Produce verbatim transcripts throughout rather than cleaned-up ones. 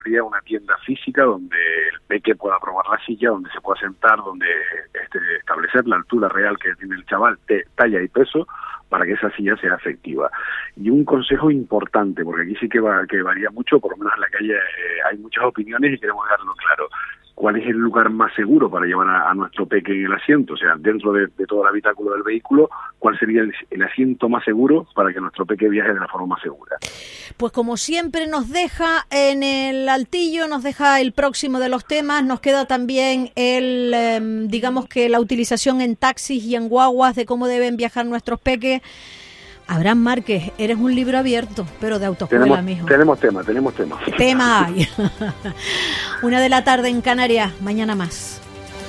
una tienda física donde el peque pueda probar la silla, donde se pueda sentar, donde este, establecer la altura real que tiene el chaval, de talla y peso, para que esa silla sea efectiva. Y un consejo importante, porque aquí sí que, va, que varía mucho, por lo menos en la calle eh, hay muchas opiniones y queremos dejarlo claro. ¿Cuál es el lugar más seguro para llevar a, a nuestro peque en el asiento? O sea, dentro de, de todo el habitáculo del vehículo, ¿cuál sería el, el asiento más seguro para que nuestro peque viaje de la forma más segura? Pues como siempre nos deja en el altillo, nos deja el próximo de los temas, nos queda también el, eh, digamos que la utilización en taxis y en guaguas de cómo deben viajar nuestros peques. Abraham Márquez, eres un libro abierto, pero de autoescuela, tenemos, mijo. Tenemos tema, tenemos tema. Tema hay. Una de la tarde en Canarias, mañana más.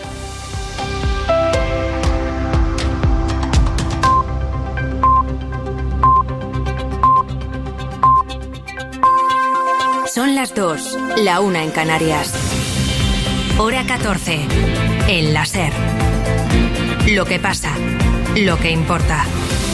Son las dos, la una en Canarias. Hora catorce, en la SER. Lo que pasa, lo que importa.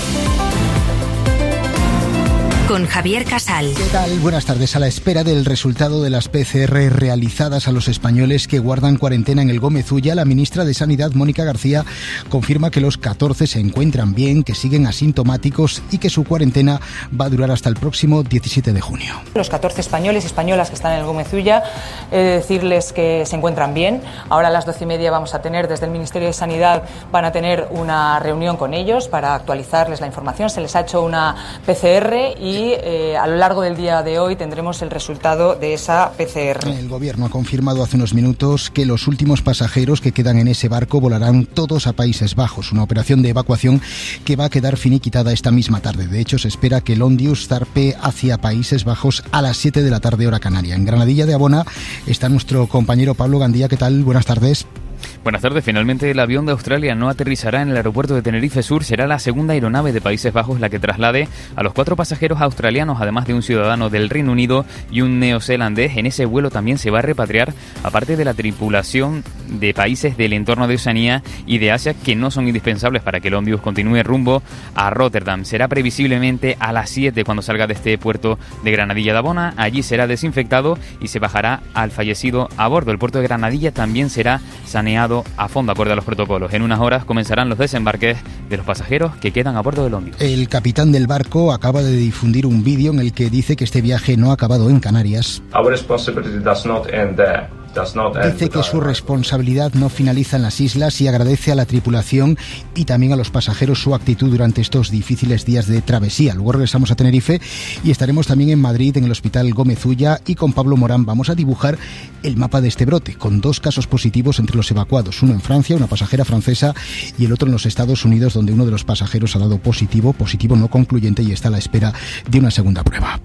Con Javier Casal. ¿Qué tal? Buenas tardes. A la espera del resultado de las P C R realizadas a los españoles que guardan cuarentena en el Gómez Ulla, la ministra de Sanidad, Mónica García, confirma que los catorce se encuentran bien, que siguen asintomáticos y que su cuarentena va a durar hasta el próximo diecisiete de junio. Los catorce españoles y españolas que están en el Gómez Ulla, he de decirles que se encuentran bien. Ahora a las doce y media vamos a tener, desde el Ministerio de Sanidad, van a tener una reunión con ellos para actualizarles la información. Se les ha hecho una P C R y Y eh, a lo largo del día de hoy tendremos el resultado de esa P C R. El Gobierno ha confirmado hace unos minutos que los últimos pasajeros que quedan en ese barco volarán todos a Países Bajos, una operación de evacuación que va a quedar finiquitada esta misma tarde. De hecho, se espera que el Ondius zarpe hacia Países Bajos a las siete de la tarde, hora canaria. En Granadilla de Abona está nuestro compañero Pablo Gandía. ¿Qué tal? Buenas tardes. Buenas tardes. Finalmente el avión de Australia no aterrizará en el aeropuerto de Tenerife Sur. Será la segunda aeronave de Países Bajos la que traslade a los cuatro pasajeros australianos, además de un ciudadano del Reino Unido y un neozelandés. En ese vuelo también se va a repatriar, aparte de la tripulación de países del entorno de Oceanía y de Asia, que no son indispensables para que el Ondius continúe rumbo a Rotterdam. Será previsiblemente a las siete cuando salga de este puerto de Granadilla de Abona. Allí será desinfectado y se bajará al fallecido a bordo. El puerto de Granadilla también será saneado a fondo, acorde a los protocolos. En unas horas comenzarán los desembarques de los pasajeros que quedan a bordo del Ondius. El capitán del barco acaba de difundir un vídeo en el que dice que este viaje no ha acabado en Canarias. Our responsibility does not end there. Dice que su responsabilidad no finaliza en las islas y agradece a la tripulación y también a los pasajeros su actitud durante estos difíciles días de travesía. Luego regresamos a Tenerife y estaremos también en Madrid, en el Hospital Gómez Ulla, y con Pablo Morán vamos a dibujar el mapa de este brote, con dos casos positivos entre los evacuados, uno en Francia, una pasajera francesa, y el otro en los Estados Unidos, donde uno de los pasajeros ha dado positivo, positivo no concluyente, y está a la espera de una segunda prueba.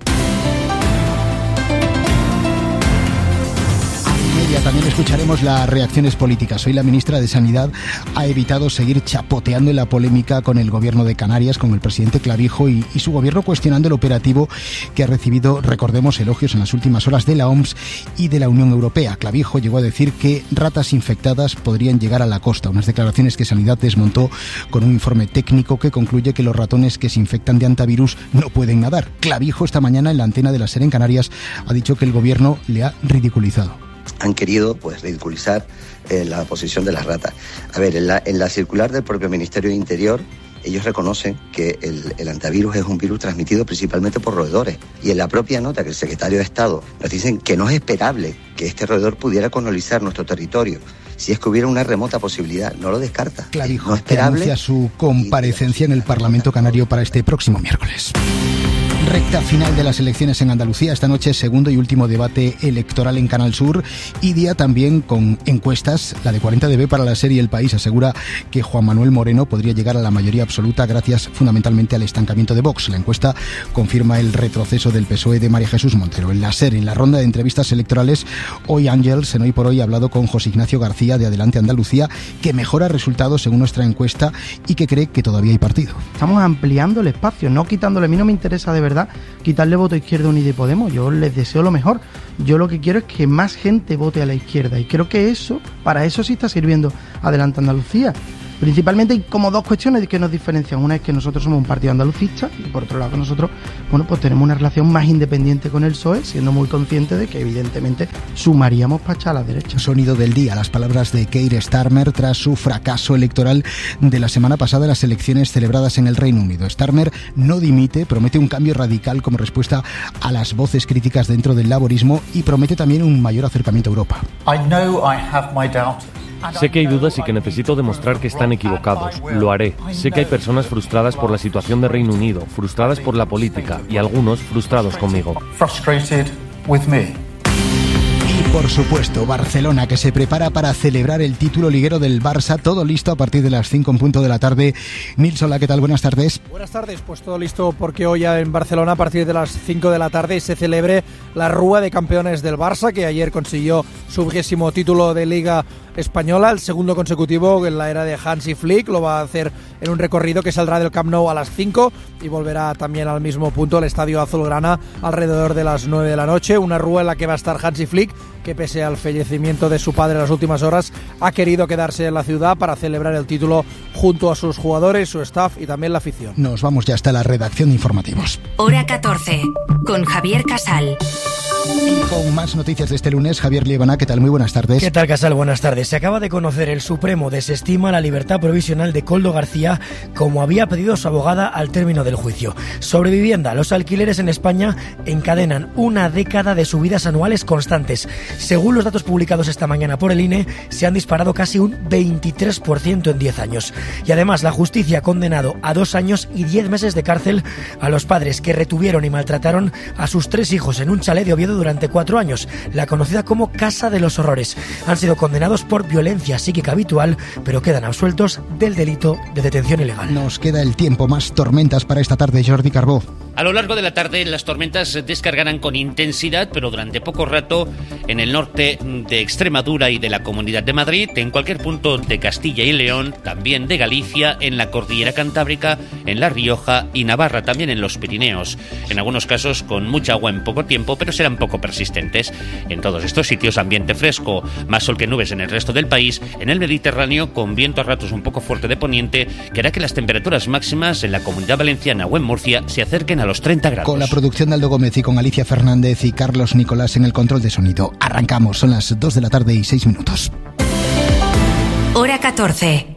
También escucharemos las reacciones políticas. Hoy la ministra de Sanidad ha evitado seguir chapoteando en la polémica con el gobierno de Canarias, con el presidente Clavijo y, y su gobierno cuestionando el operativo que ha recibido, recordemos, elogios en las últimas horas de la O M S y de la Unión Europea. Clavijo llegó a decir que ratas infectadas podrían llegar a la costa, unas declaraciones que Sanidad desmontó con un informe técnico que concluye que los ratones que se infectan de hantavirus no pueden nadar. Clavijo esta mañana en la antena de la SER en Canarias ha dicho que el gobierno le ha ridiculizado. Han querido pues ridiculizar eh, la posición de las ratas. A ver, en la, en la circular del propio Ministerio de Interior, ellos reconocen que el, el hantavirus es un virus transmitido principalmente por roedores. Y en la propia nota que el secretario de Estado nos dicen que no es esperable que este roedor pudiera colonizar nuestro territorio. Si es que hubiera una remota posibilidad, no lo descarta. Clavijo, no esperable, que anuncia su comparecencia en el Parlamento Canario para este próximo miércoles. Recta final de las elecciones en Andalucía. Esta noche segundo y último debate electoral en Canal Sur y día también con encuestas. La de cuarenta de B para la serie El País asegura que Juan Manuel Moreno podría llegar a la mayoría absoluta gracias fundamentalmente al estancamiento de Vox. La encuesta confirma el retroceso del P S O E de María Jesús Montero. En la SER, en la ronda de entrevistas electorales, hoy Ángels, en Hoy por Hoy, ha hablado con José Ignacio García de Adelante Andalucía, que mejora resultados según nuestra encuesta y que cree que todavía hay partido. Estamos ampliando el espacio, no quitándole. A mí no me interesa de verdad quitarle voto a Izquierda Unida y Podemos. Yo les deseo lo mejor. Yo lo que quiero es que más gente vote a la izquierda y creo que eso, para eso sí está sirviendo Adelante Andalucía. Principalmente hay como dos cuestiones que nos diferencian. Una es que nosotros somos un partido andalucista y por otro lado que nosotros, bueno, pues tenemos una relación más independiente con el P S O E, siendo muy conscientes de que evidentemente sumaríamos para echar a la derecha. Sonido del día, las palabras de Keir Starmer tras su fracaso electoral de la semana pasada en las elecciones celebradas en el Reino Unido. Starmer no dimite, promete un cambio radical como respuesta a las voces críticas dentro del laborismo y promete también un mayor acercamiento a Europa. I know I have my doubts. Sé que hay dudas y que necesito demostrar que están equivocados. Lo haré. Sé que hay personas frustradas por la situación de Reino Unido, frustradas por la política y algunos frustrados conmigo. Frustrated with me. Y por supuesto, Barcelona, que se prepara para celebrar el título liguero del Barça. Todo listo a partir de las cinco en punto de la tarde. Nils, hola, ¿qué tal? Buenas tardes. Buenas tardes, pues todo listo porque hoy en Barcelona a partir de las cinco de la tarde se celebre la Rúa de Campeones del Barça, que ayer consiguió su vigésimo título de Liga Española, el segundo consecutivo en la era de Hansi Flick. Lo va a hacer en un recorrido que saldrá del Camp Nou a las cinco y volverá también al mismo punto, el Estadio Azulgrana, alrededor de las nueve de la noche. Una Rúa en la que va a estar Hansi Flick, que pese al fallecimiento de su padre en las últimas horas, ha querido quedarse en la ciudad para celebrar el título junto a sus jugadores, su staff y también la afición. Nos vamos ya hasta la redacción de informativos. Hora catorce, con Javier Casal. Y con más noticias de este lunes, Javier Liebana, ¿qué tal? Muy buenas tardes. ¿Qué tal, Casal? Buenas tardes. Se acaba de conocer, el Supremo desestima la libertad provisional de Koldo García, como había pedido su abogada al término del juicio. Sobre vivienda, los alquileres en España encadenan una década de subidas anuales constantes. Según los datos publicados esta mañana por el I N E, se han disparado casi un veintitrés por ciento en diez años. Y además, la justicia ha condenado a dos años y diez meses de cárcel a los padres que retuvieron y maltrataron a sus tres hijos en un chalet de Oviedo durante cuatro años, la conocida como Casa de los Horrores. Han sido condenados por violencia psíquica habitual, pero quedan absueltos del delito de detención ilegal. Nos queda el tiempo, más tormentas para esta tarde, Jordi Carbó. A lo largo de la tarde las tormentas descargarán con intensidad, pero durante poco rato en el norte de Extremadura y de la Comunidad de Madrid, en cualquier punto de Castilla y León, también de Galicia, en la Cordillera Cantábrica, en La Rioja y Navarra, también en los Pirineos. En algunos casos con mucha agua en poco tiempo, pero serán poco persistentes. En todos estos sitios ambiente fresco, más sol que nubes en el resto del país, en el Mediterráneo con viento a ratos un poco fuerte de poniente, que hará que las temperaturas máximas en la Comunidad Valenciana o en Murcia se acerquen a los treinta grados. Con la producción de Aldo Gómez y con Alicia Fernández y Carlos Nicolás en el control de sonido. Arrancamos, son las dos de la tarde y seis minutos. Hora catorce.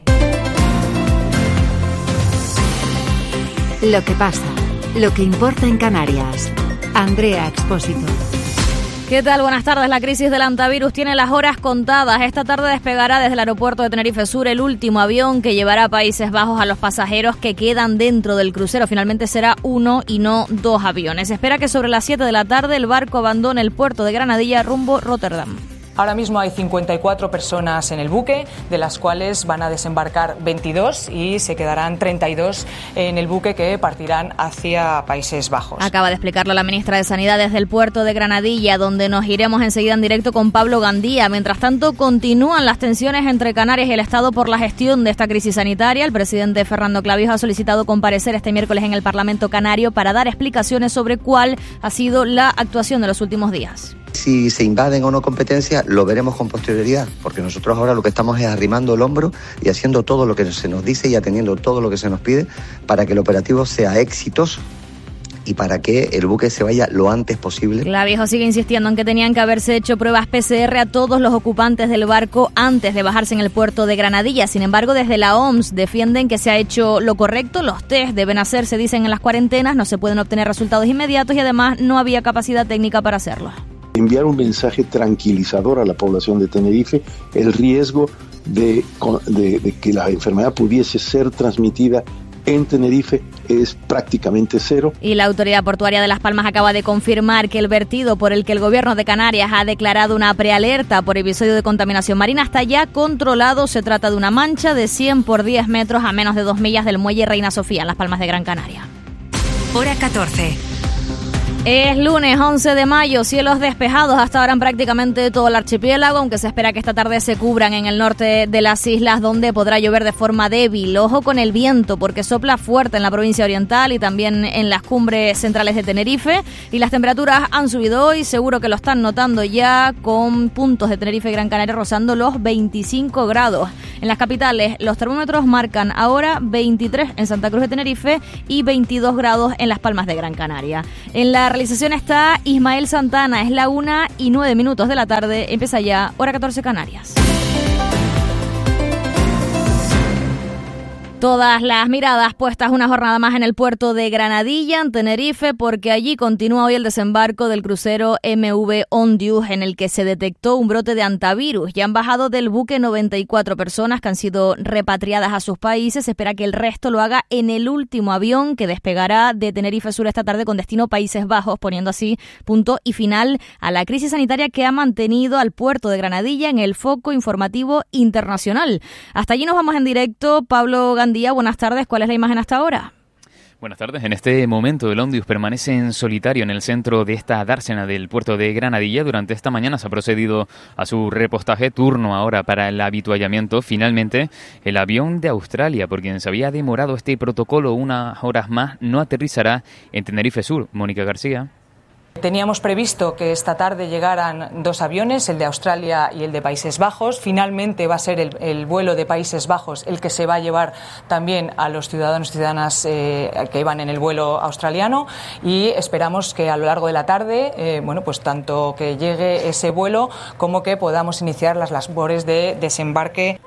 Lo que pasa, lo que importa en Canarias. Andrea Expósito. ¿Qué tal? Buenas tardes. La crisis del antivirus tiene las horas contadas. Esta tarde despegará desde el aeropuerto de Tenerife Sur el último avión que llevará a Países Bajos a los pasajeros que quedan dentro del crucero. Finalmente será uno y no dos aviones. Se espera que sobre las siete de la tarde el barco abandone el puerto de Granadilla rumbo Rotterdam. Ahora mismo hay cincuenta y cuatro personas en el buque, de las cuales van a desembarcar veintidós y se quedarán treinta y dos en el buque que partirán hacia Países Bajos. Acaba de explicarlo la ministra de Sanidad desde el puerto de Granadilla, donde nos iremos enseguida en directo con Pablo Gandía. Mientras tanto, continúan las tensiones entre Canarias y el Estado por la gestión de esta crisis sanitaria. El presidente Fernando Clavijo ha solicitado comparecer este miércoles en el Parlamento Canario para dar explicaciones sobre cuál ha sido la actuación de los últimos días. Si se invaden o no competencias, lo veremos con posterioridad, porque nosotros ahora lo que estamos es arrimando el hombro y haciendo todo lo que se nos dice y atendiendo todo lo que se nos pide para que el operativo sea exitoso y para que el buque se vaya lo antes posible. Clavijo sigue insistiendo en que tenían que haberse hecho pruebas P C R a todos los ocupantes del barco antes de bajarse en el puerto de Granadilla. Sin embargo, desde la O M S defienden que se ha hecho lo correcto. Los test deben hacerse, dicen, en las cuarentenas, no se pueden obtener resultados inmediatos y además no había capacidad técnica para hacerlo. Enviar un mensaje tranquilizador a la población de Tenerife, el riesgo de, de, de que la enfermedad pudiese ser transmitida en Tenerife es prácticamente cero. Y la Autoridad Portuaria de Las Palmas acaba de confirmar que el vertido por el que el Gobierno de Canarias ha declarado una prealerta por episodio de contaminación marina está ya controlado. Se trata de una mancha de cien por diez metros a menos de dos millas del muelle Reina Sofía, en Las Palmas de Gran Canaria. Hora catorce. Es lunes once de mayo, cielos despejados hasta ahora en prácticamente todo el archipiélago, aunque se espera que esta tarde se cubran en el norte de las islas, donde podrá llover de forma débil. Ojo con el viento, porque sopla fuerte en la provincia oriental y también en las cumbres centrales de Tenerife. Y las temperaturas han subido hoy, seguro que lo están notando ya, con puntos de Tenerife y Gran Canaria rozando los veinticinco grados. En las capitales, los termómetros marcan ahora veintitrés en Santa Cruz de Tenerife y veintidós grados en Las Palmas de Gran Canaria. En la realización está Ismael Santana, es la una y nueve minutos de la tarde, empieza ya, hora catorce Canarias. Todas las miradas puestas una jornada más en el puerto de Granadilla, en Tenerife, porque allí continúa hoy el desembarco del crucero M V Ondius, en el que se detectó un brote de hantavirus. Ya han bajado del buque noventa y cuatro personas que han sido repatriadas a sus países. Se espera que el resto lo haga en el último avión que despegará de Tenerife Sur esta tarde con destino Países Bajos, poniendo así punto y final a la crisis sanitaria que ha mantenido al puerto de Granadilla en el foco informativo internacional. Hasta allí nos vamos en directo. Pablo Gandía, buenas tardes. ¿Cuál es la imagen hasta ahora? Buenas tardes. En este momento el Ondius permanece en solitario en el centro de esta dársena del puerto de Granadilla. Durante esta mañana se ha procedido a su repostaje, turno ahora para el habituallamiento. Finalmente, el avión de Australia, por quien se había demorado este protocolo unas horas más, no aterrizará en Tenerife Sur. Mónica García. Teníamos previsto que esta tarde llegaran dos aviones, el de Australia y el de Países Bajos. Finalmente va a ser el, el vuelo de Países Bajos el que se va a llevar también a los ciudadanos y ciudadanas eh, que iban en el vuelo australiano, y esperamos que a lo largo de la tarde, eh, bueno, pues tanto que llegue ese vuelo como que podamos iniciar las labores de desembarque.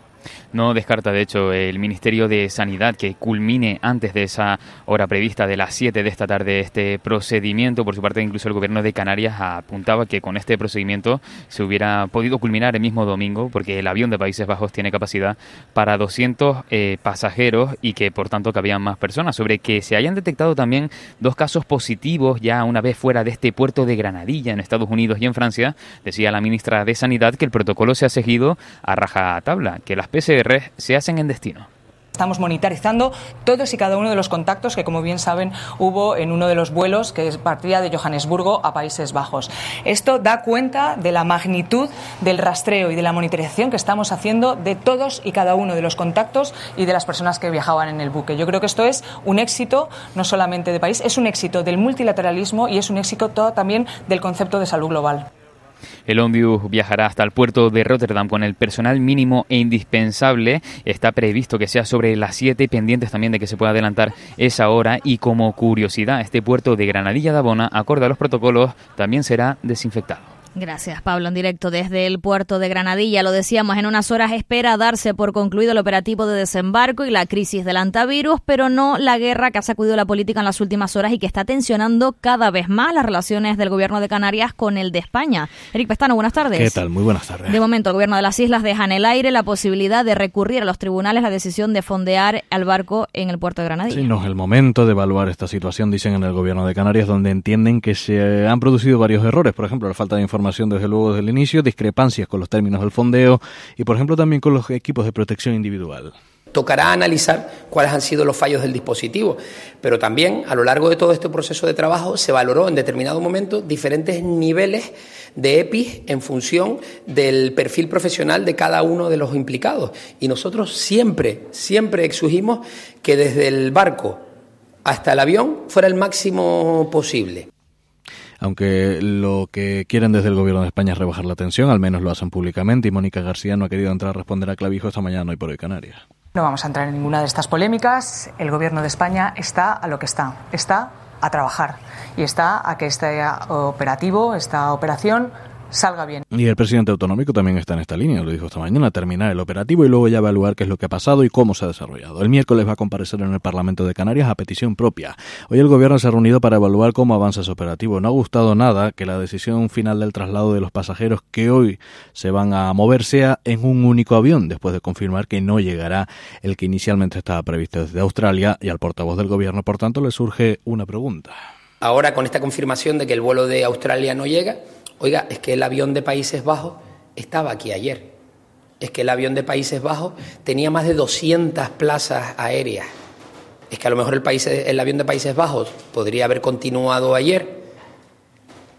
No descarta, de hecho, el Ministerio de Sanidad que culmine antes de esa hora prevista de las siete de esta tarde este procedimiento. Por su parte, incluso el Gobierno de Canarias apuntaba que con este procedimiento se hubiera podido culminar el mismo domingo, porque el avión de Países Bajos tiene capacidad para doscientos eh, pasajeros y que, por tanto, cabían más personas. Sobre que se hayan detectado también dos casos positivos ya una vez fuera de este puerto de Granadilla, en Estados Unidos y en Francia, decía la ministra de Sanidad que el protocolo se ha seguido a rajatabla, que las P C R se hacen en destino. Estamos monitorizando todos y cada uno de los contactos que, como bien saben, hubo en uno de los vuelos que partía de Johannesburgo a Países Bajos. Esto da cuenta de la magnitud del rastreo y de la monitorización que estamos haciendo de todos y cada uno de los contactos y de las personas que viajaban en el buque. Yo creo que esto es un éxito no solamente de país, es un éxito del multilateralismo y es un éxito todo también del concepto de salud global. El Ondius viajará hasta el puerto de Rotterdam con el personal mínimo e indispensable. Está previsto que sea sobre las siete, pendientes también de que se pueda adelantar esa hora. Y como curiosidad, este puerto de Granadilla de Abona, acorde a los protocolos, también será desinfectado. Gracias, Pablo. En directo desde el puerto de Granadilla. Lo decíamos, en unas horas espera darse por concluido el operativo de desembarco y la crisis del hantavirus, pero no la guerra que ha sacudido la política en las últimas horas y que está tensionando cada vez más las relaciones del gobierno de Canarias con el de España. Eric Pestano, buenas tardes. ¿Qué tal? Muy buenas tardes. De momento, el gobierno de las islas deja en el aire la posibilidad de recurrir a los tribunales la decisión de fondear al barco en el puerto de Granadilla. Sí, no es el momento de evaluar esta situación, dicen en el gobierno de Canarias, donde entienden que se han producido varios errores. Por ejemplo, la falta de información desde luego desde el inicio, discrepancias con los términos del fondeo y, por ejemplo, también con los equipos de protección individual. Tocará analizar cuáles han sido los fallos del dispositivo, pero también a lo largo de todo este proceso de trabajo se valoró en determinado momento diferentes niveles de E P I en función del perfil profesional de cada uno de los implicados. Y nosotros siempre, siempre exigimos que desde el barco hasta el avión fuera el máximo posible. Aunque lo que quieren desde el gobierno de España es rebajar la tensión, al menos lo hacen públicamente, y Mónica García no ha querido entrar a responder a clavijo esta mañana Hoy por Hoy Canarias. No vamos a entrar en ninguna de estas polémicas. El gobierno de España está a lo que está, está a trabajar y está a que este operativo, esta operación, salga bien. Y el presidente autonómico también está en esta línea, lo dijo esta mañana, terminar el operativo y luego ya evaluar qué es lo que ha pasado y cómo se ha desarrollado. El miércoles va a comparecer en el Parlamento de Canarias a petición propia. Hoy el gobierno se ha reunido para evaluar cómo avanza ese operativo. No ha gustado nada que la decisión final del traslado de los pasajeros que hoy se van a mover sea en un único avión, después de confirmar que no llegará el que inicialmente estaba previsto desde Australia, y al portavoz del gobierno, por tanto, le surge una pregunta. Ahora, con esta confirmación de que el vuelo de Australia no llega, oiga, es que el avión de Países Bajos estaba aquí ayer. Es que el avión de Países Bajos tenía más de doscientas plazas aéreas. Es que a lo mejor el, país, el avión de Países Bajos podría haber continuado ayer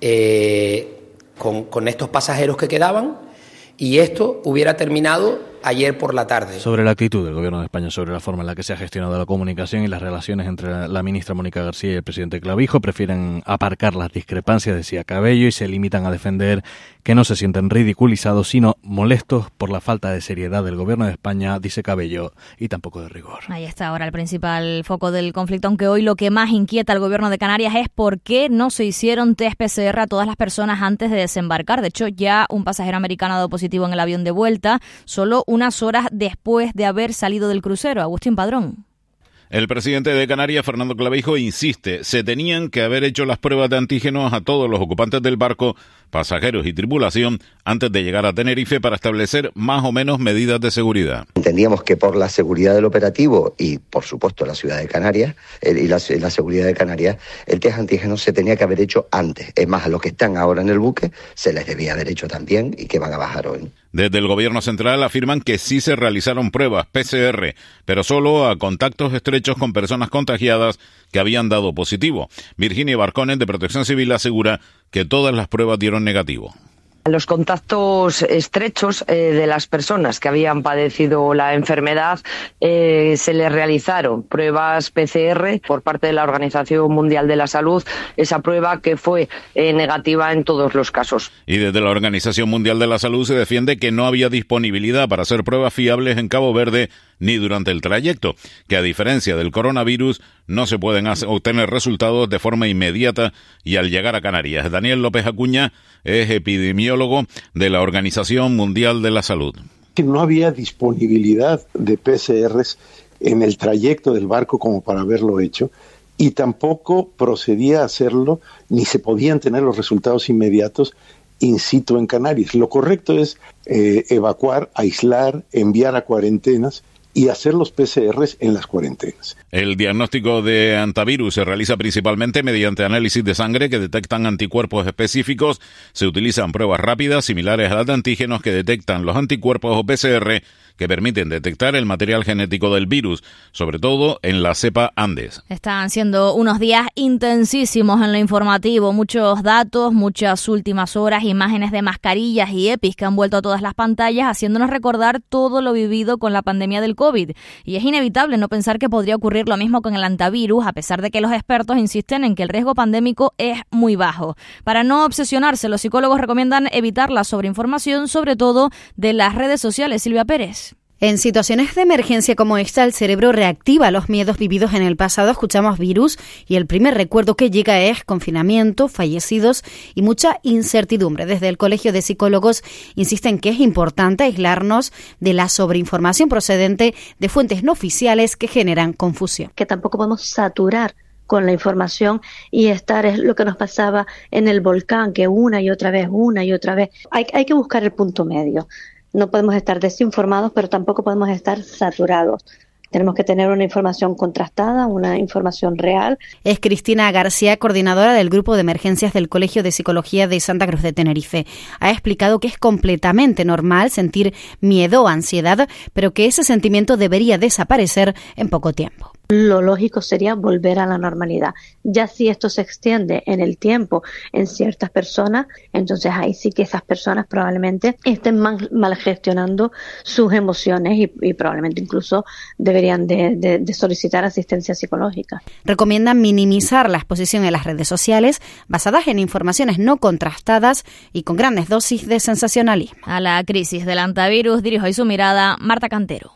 eh, con, con estos pasajeros que quedaban, y esto hubiera terminado ayer por la tarde. Sobre la actitud del Gobierno de España, sobre la forma en la que se ha gestionado la comunicación y las relaciones entre la ministra Mónica García y el presidente Clavijo, prefieren aparcar las discrepancias, decía Cabello, y se limitan a defender que no se sienten ridiculizados, sino molestos por la falta de seriedad del Gobierno de España, dice Cabello, y tampoco de rigor. Ahí está ahora el principal foco del conflicto, aunque hoy lo que más inquieta al Gobierno de Canarias es por qué no se hicieron test P C R a todas las personas antes de desembarcar. De hecho, ya un pasajero americano ha dado positivo en el avión de vuelta, solo unas horas después de haber salido del crucero. Agustín Padrón. El presidente de Canarias, Fernando Clavijo, insiste, se tenían que haber hecho las pruebas de antígenos a todos los ocupantes del barco, pasajeros y tripulación, antes de llegar a Tenerife para establecer más o menos medidas de seguridad. Entendíamos que por la seguridad del operativo y, por supuesto, la ciudad de Canarias eh, y la, la seguridad de Canarias, el test antígeno se tenía que haber hecho antes. Es más, a los que están ahora en el buque se les debía haber hecho también y que van a bajar hoy. Desde el gobierno central afirman que sí se realizaron pruebas P C R, pero solo a contactos estrechos con personas contagiadas que habían dado positivo. Virginia Barcones, de Protección Civil, asegura que todas las pruebas dieron negativo. Los contactos estrechos eh, de las personas que habían padecido la enfermedad eh, se les realizaron pruebas P C R por parte de la Organización Mundial de la Salud, esa prueba que fue eh, negativa en todos los casos. Y desde la Organización Mundial de la Salud se defiende que no había disponibilidad para hacer pruebas fiables en Cabo Verde ni durante el trayecto, que a diferencia del coronavirus no se pueden hacer, obtener resultados de forma inmediata y al llegar a Canarias. Daniel López Acuña es epidemiólogo de la Organización Mundial de la Salud. No había disponibilidad de P C Rs en el trayecto del barco como para haberlo hecho, y tampoco procedía a hacerlo, ni se podían tener los resultados inmediatos in situ en Canarias. Lo correcto es eh, evacuar, aislar, enviar a cuarentenas y hacer los P C Rs en las cuarentenas. El diagnóstico de antivirus se realiza principalmente mediante análisis de sangre que detectan anticuerpos específicos. Se utilizan pruebas rápidas similares a las de antígenos que detectan los anticuerpos o P C R que permiten detectar el material genético del virus, sobre todo en la cepa Andes. Están siendo unos días intensísimos en lo informativo, muchos datos, muchas últimas horas, imágenes de mascarillas y EPIs que han vuelto a todas las pantallas, haciéndonos recordar todo lo vivido con la pandemia del COVID. Y es inevitable no pensar que podría ocurrir lo mismo con el antivirus, a pesar de que los expertos insisten en que el riesgo pandémico es muy bajo. Para no obsesionarse, los psicólogos recomiendan evitar la sobreinformación, sobre todo de las redes sociales. Silvia Pérez. En situaciones de emergencia como esta, el cerebro reactiva los miedos vividos en el pasado. Escuchamos virus y el primer recuerdo que llega es confinamiento, fallecidos y mucha incertidumbre. Desde el Colegio de Psicólogos insisten que es importante aislarnos de la sobreinformación procedente de fuentes no oficiales que generan confusión. Que tampoco podemos saturar con la información y estar, es lo que nos pasaba en el volcán, que una y otra vez, una y otra vez. Hay, hay que buscar el punto medio. No podemos estar desinformados, pero tampoco podemos estar saturados. Tenemos que tener una información contrastada, una información real. Es Cristina García, coordinadora del Grupo de Emergencias del Colegio de Psicología de Santa Cruz de Tenerife. Ha explicado que es completamente normal sentir miedo o ansiedad, pero que ese sentimiento debería desaparecer en poco tiempo. Lo lógico sería volver a la normalidad. Ya si esto se extiende en el tiempo en ciertas personas, entonces ahí sí que esas personas probablemente estén mal, mal gestionando sus emociones y, y probablemente incluso deberían de, de, de solicitar asistencia psicológica. Recomiendan minimizar la exposición en las redes sociales basadas en informaciones no contrastadas y con grandes dosis de sensacionalismo. A la crisis del antivirus dirijo hoy su mirada Marta Cantero.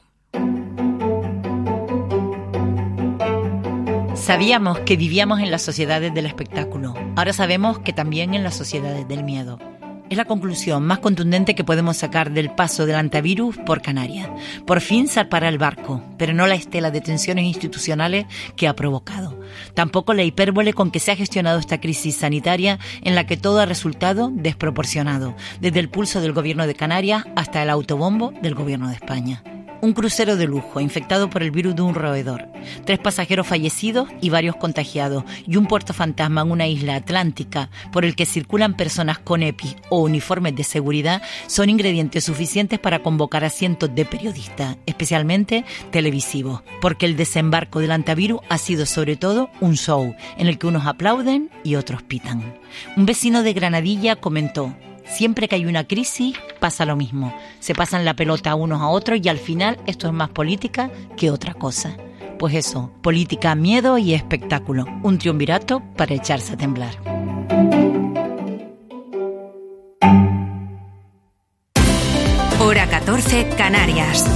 Sabíamos que vivíamos en las sociedades del espectáculo. Ahora sabemos que también en las sociedades del miedo. Es la conclusión más contundente que podemos sacar del paso del antivirus por Canarias. Por fin zarpará el barco, pero no la estela de tensiones institucionales que ha provocado. Tampoco la hipérbole con que se ha gestionado esta crisis sanitaria en la que todo ha resultado desproporcionado, desde el pulso del gobierno de Canarias hasta el autobombo del gobierno de España. Un crucero de lujo infectado por el virus de un roedor. Tres pasajeros fallecidos y varios contagiados. Y un puerto fantasma en una isla atlántica por el que circulan personas con EPI o uniformes de seguridad son ingredientes suficientes para convocar a cientos de periodistas, especialmente televisivos. Porque el desembarco del antivirus ha sido sobre todo un show en el que unos aplauden y otros pitan. Un vecino de Granadilla comentó: siempre que hay una crisis pasa lo mismo. Se pasan la pelota unos a otros y al final esto es más política que otra cosa. Pues eso, política, miedo y espectáculo. Un triunvirato para echarse a temblar. Hora catorce, Canarias.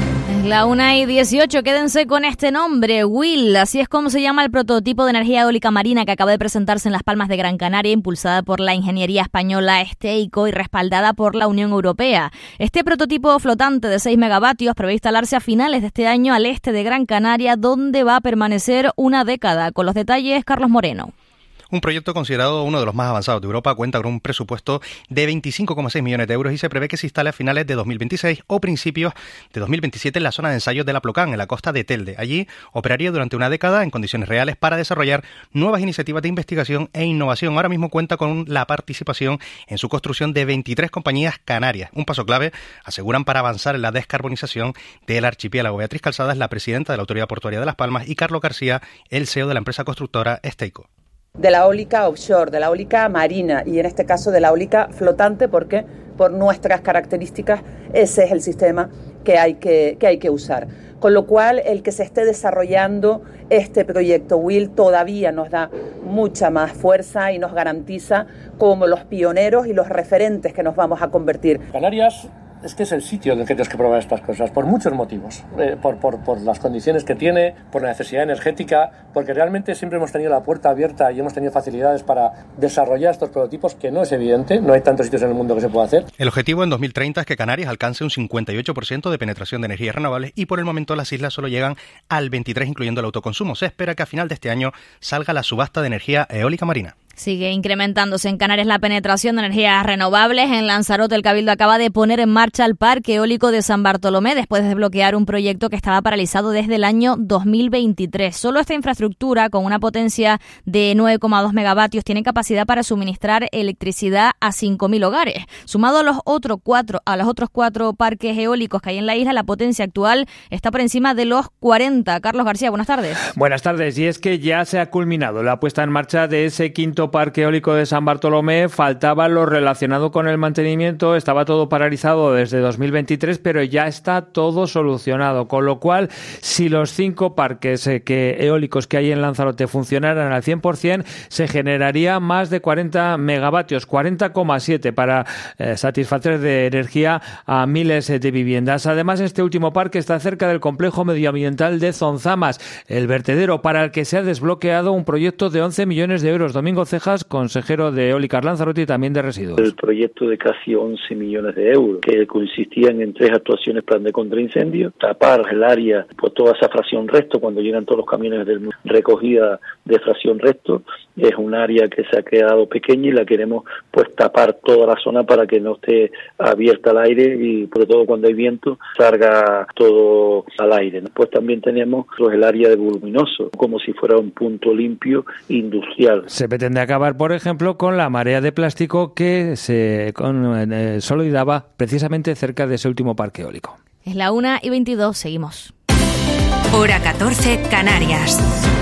La una y dieciocho, quédense con este nombre, Will, así es como se llama el prototipo de energía eólica marina que acaba de presentarse en Las Palmas de Gran Canaria, impulsada por la ingeniería española Steico y respaldada por la Unión Europea. Este prototipo flotante de seis megavatios prevé instalarse a finales de este año al este de Gran Canaria, donde va a permanecer una década. Con los detalles, Carlos Moreno. Un proyecto considerado uno de los más avanzados de Europa cuenta con un presupuesto de veinticinco coma seis millones de euros y se prevé que se instale a finales de dos mil veintiséis o principios de dos mil veintisiete en la zona de ensayos de La Plocán, en la costa de Telde. Allí operaría durante una década en condiciones reales para desarrollar nuevas iniciativas de investigación e innovación. Ahora mismo cuenta con la participación en su construcción de veintitrés compañías canarias. Un paso clave, aseguran, para avanzar en la descarbonización del archipiélago. Beatriz Calzada es la presidenta de la Autoridad Portuaria de Las Palmas y Carlos García, el C E O de la empresa constructora Steico. De la eólica offshore, de la eólica marina y en este caso de la eólica flotante, porque por nuestras características ese es el sistema que hay que, que hay que usar. Con lo cual el que se esté desarrollando este proyecto Will todavía nos da mucha más fuerza y nos garantiza como los pioneros y los referentes que nos vamos a convertir. Canarias es que es el sitio en el que tienes que probar estas cosas, por muchos motivos, eh, por, por, por las condiciones que tiene, por la necesidad energética, porque realmente siempre hemos tenido la puerta abierta y hemos tenido facilidades para desarrollar estos prototipos, que no es evidente, no hay tantos sitios en el mundo que se pueda hacer. El objetivo en dos mil treinta es que Canarias alcance un cincuenta y ocho por ciento de penetración de energías renovables y por el momento las islas solo llegan al veintitrés por ciento, incluyendo el autoconsumo. Se espera que a final de este año salga la subasta de energía eólica marina. Sigue incrementándose en Canarias la penetración de energías renovables. En Lanzarote, el Cabildo acaba de poner en marcha el Parque Eólico de San Bartolomé después de desbloquear un proyecto que estaba paralizado desde el año dos mil veintitrés. Solo esta infraestructura, con una potencia de nueve coma dos megavatios, tiene capacidad para suministrar electricidad a cinco mil hogares. Sumado a los otros cuatro, a los otros cuatro parques eólicos que hay en la isla, la potencia actual está por encima de los cuarenta. Carlos García, buenas tardes. Buenas tardes. Y es que ya se ha culminado la puesta en marcha de ese quinto Parque Eólico de San Bartolomé. Faltaba lo relacionado con el mantenimiento, estaba todo paralizado desde dos mil veintitrés, pero ya está todo solucionado, con lo cual si los cinco parques eh, que, eólicos que hay en Lanzarote funcionaran al cien por ciento, se generaría más de cuarenta megavatios, cuarenta coma siete, para eh, satisfacer de energía a miles de viviendas. Además, este último parque está cerca del complejo medioambiental de Zonzamas, el vertedero para el que se ha desbloqueado un proyecto de once millones de euros. Domingo Cejas, consejero de Eólicas Lanzarote y también de residuos. El proyecto de casi once millones de euros, que consistían en tres actuaciones: plan de contraincendio, tapar el área por toda esa fracción resto cuando llegan todos los camiones de recogida de fracción resto. Es un área que se ha quedado pequeña y la queremos pues tapar toda la zona para que no esté abierta al aire y sobre todo cuando hay viento salga todo al aire. Pues también tenemos pues, el área de voluminoso, como si fuera un punto limpio industrial. Se pretende acabar, por ejemplo, con la marea de plástico que se consolidaba precisamente cerca de ese último parque eólico. Es la una y veintidós, seguimos. Hora catorce, Canarias.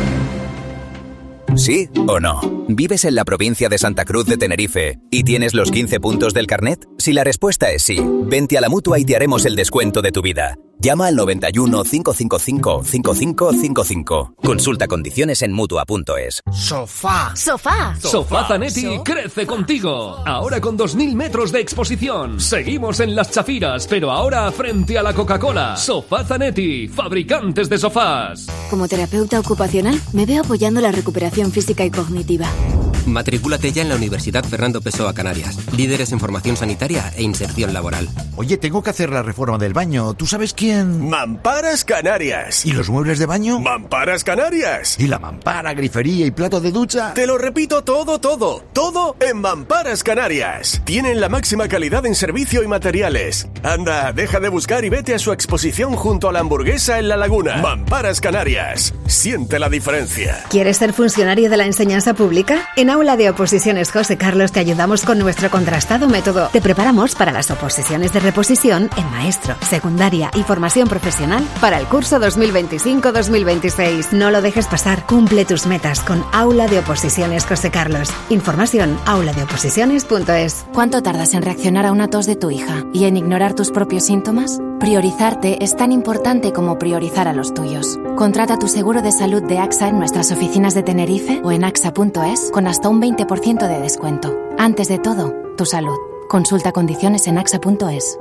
¿Sí o no? ¿Vives en la provincia de Santa Cruz de Tenerife y tienes los quince puntos del carnet? Si la respuesta es sí, vente a la Mutua y te haremos el descuento de tu vida. Llama al noventa y uno, cinco cinco cinco, cinco cinco cinco cinco. Consulta condiciones en Mutua punto es. Sofá. Sofá. Sofá Zanetti so crece contigo. Ahora con dos mil metros de exposición. Seguimos en Las Chafiras, pero ahora frente a la Coca-Cola. Sofá Zanetti, fabricantes de sofás. Como terapeuta ocupacional, me veo apoyando la recuperación física y cognitiva. Matrículate ya en la Universidad Fernando Pessoa Canarias, líderes en formación sanitaria e inserción laboral. Oye, tengo que hacer la reforma del baño. ¿Tú sabes quién? Mamparas Canarias. ¿Y los muebles de baño? Mamparas Canarias. ¿Y la mampara, grifería y plato de ducha? Te lo repito todo, todo, todo en Mamparas Canarias. Tienen la máxima calidad en servicio y materiales. Anda, deja de buscar y vete a su exposición junto a la hamburguesa en La Laguna. Mamparas Canarias. Siente la diferencia. ¿Quieres ser funcionario de la enseñanza pública? En Aula de Oposiciones José Carlos te ayudamos con nuestro contrastado método. Te preparamos para las oposiciones de reposición en maestro, secundaria y formación profesional para el curso dos mil veinticinco dos mil veintiséis. No lo dejes pasar. Cumple tus metas con Aula de Oposiciones José Carlos. Información aula de oposiciones punto es. ¿Cuánto tardas en reaccionar a una tos de tu hija y en ignorar tus propios síntomas? Priorizarte es tan importante como priorizar a los tuyos. Contrata tu seguro de salud de AXA en nuestras oficinas de Tenerife o en axa punto es con hasta un veinte por ciento de descuento. Antes de todo, tu salud. Consulta condiciones en axa punto es.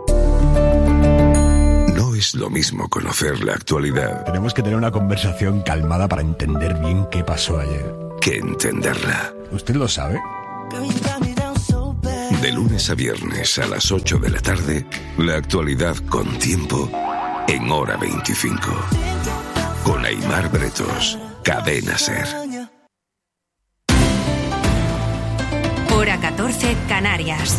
No es lo mismo conocer la actualidad. Tenemos que tener una conversación calmada para entender bien qué pasó ayer. Que entenderla. ¿Usted lo sabe? De lunes a viernes a las ocho de la tarde, la actualidad con tiempo en Hora veinticinco. Con Aimar Bretos, Cadena SER. Hora catorce, Canarias.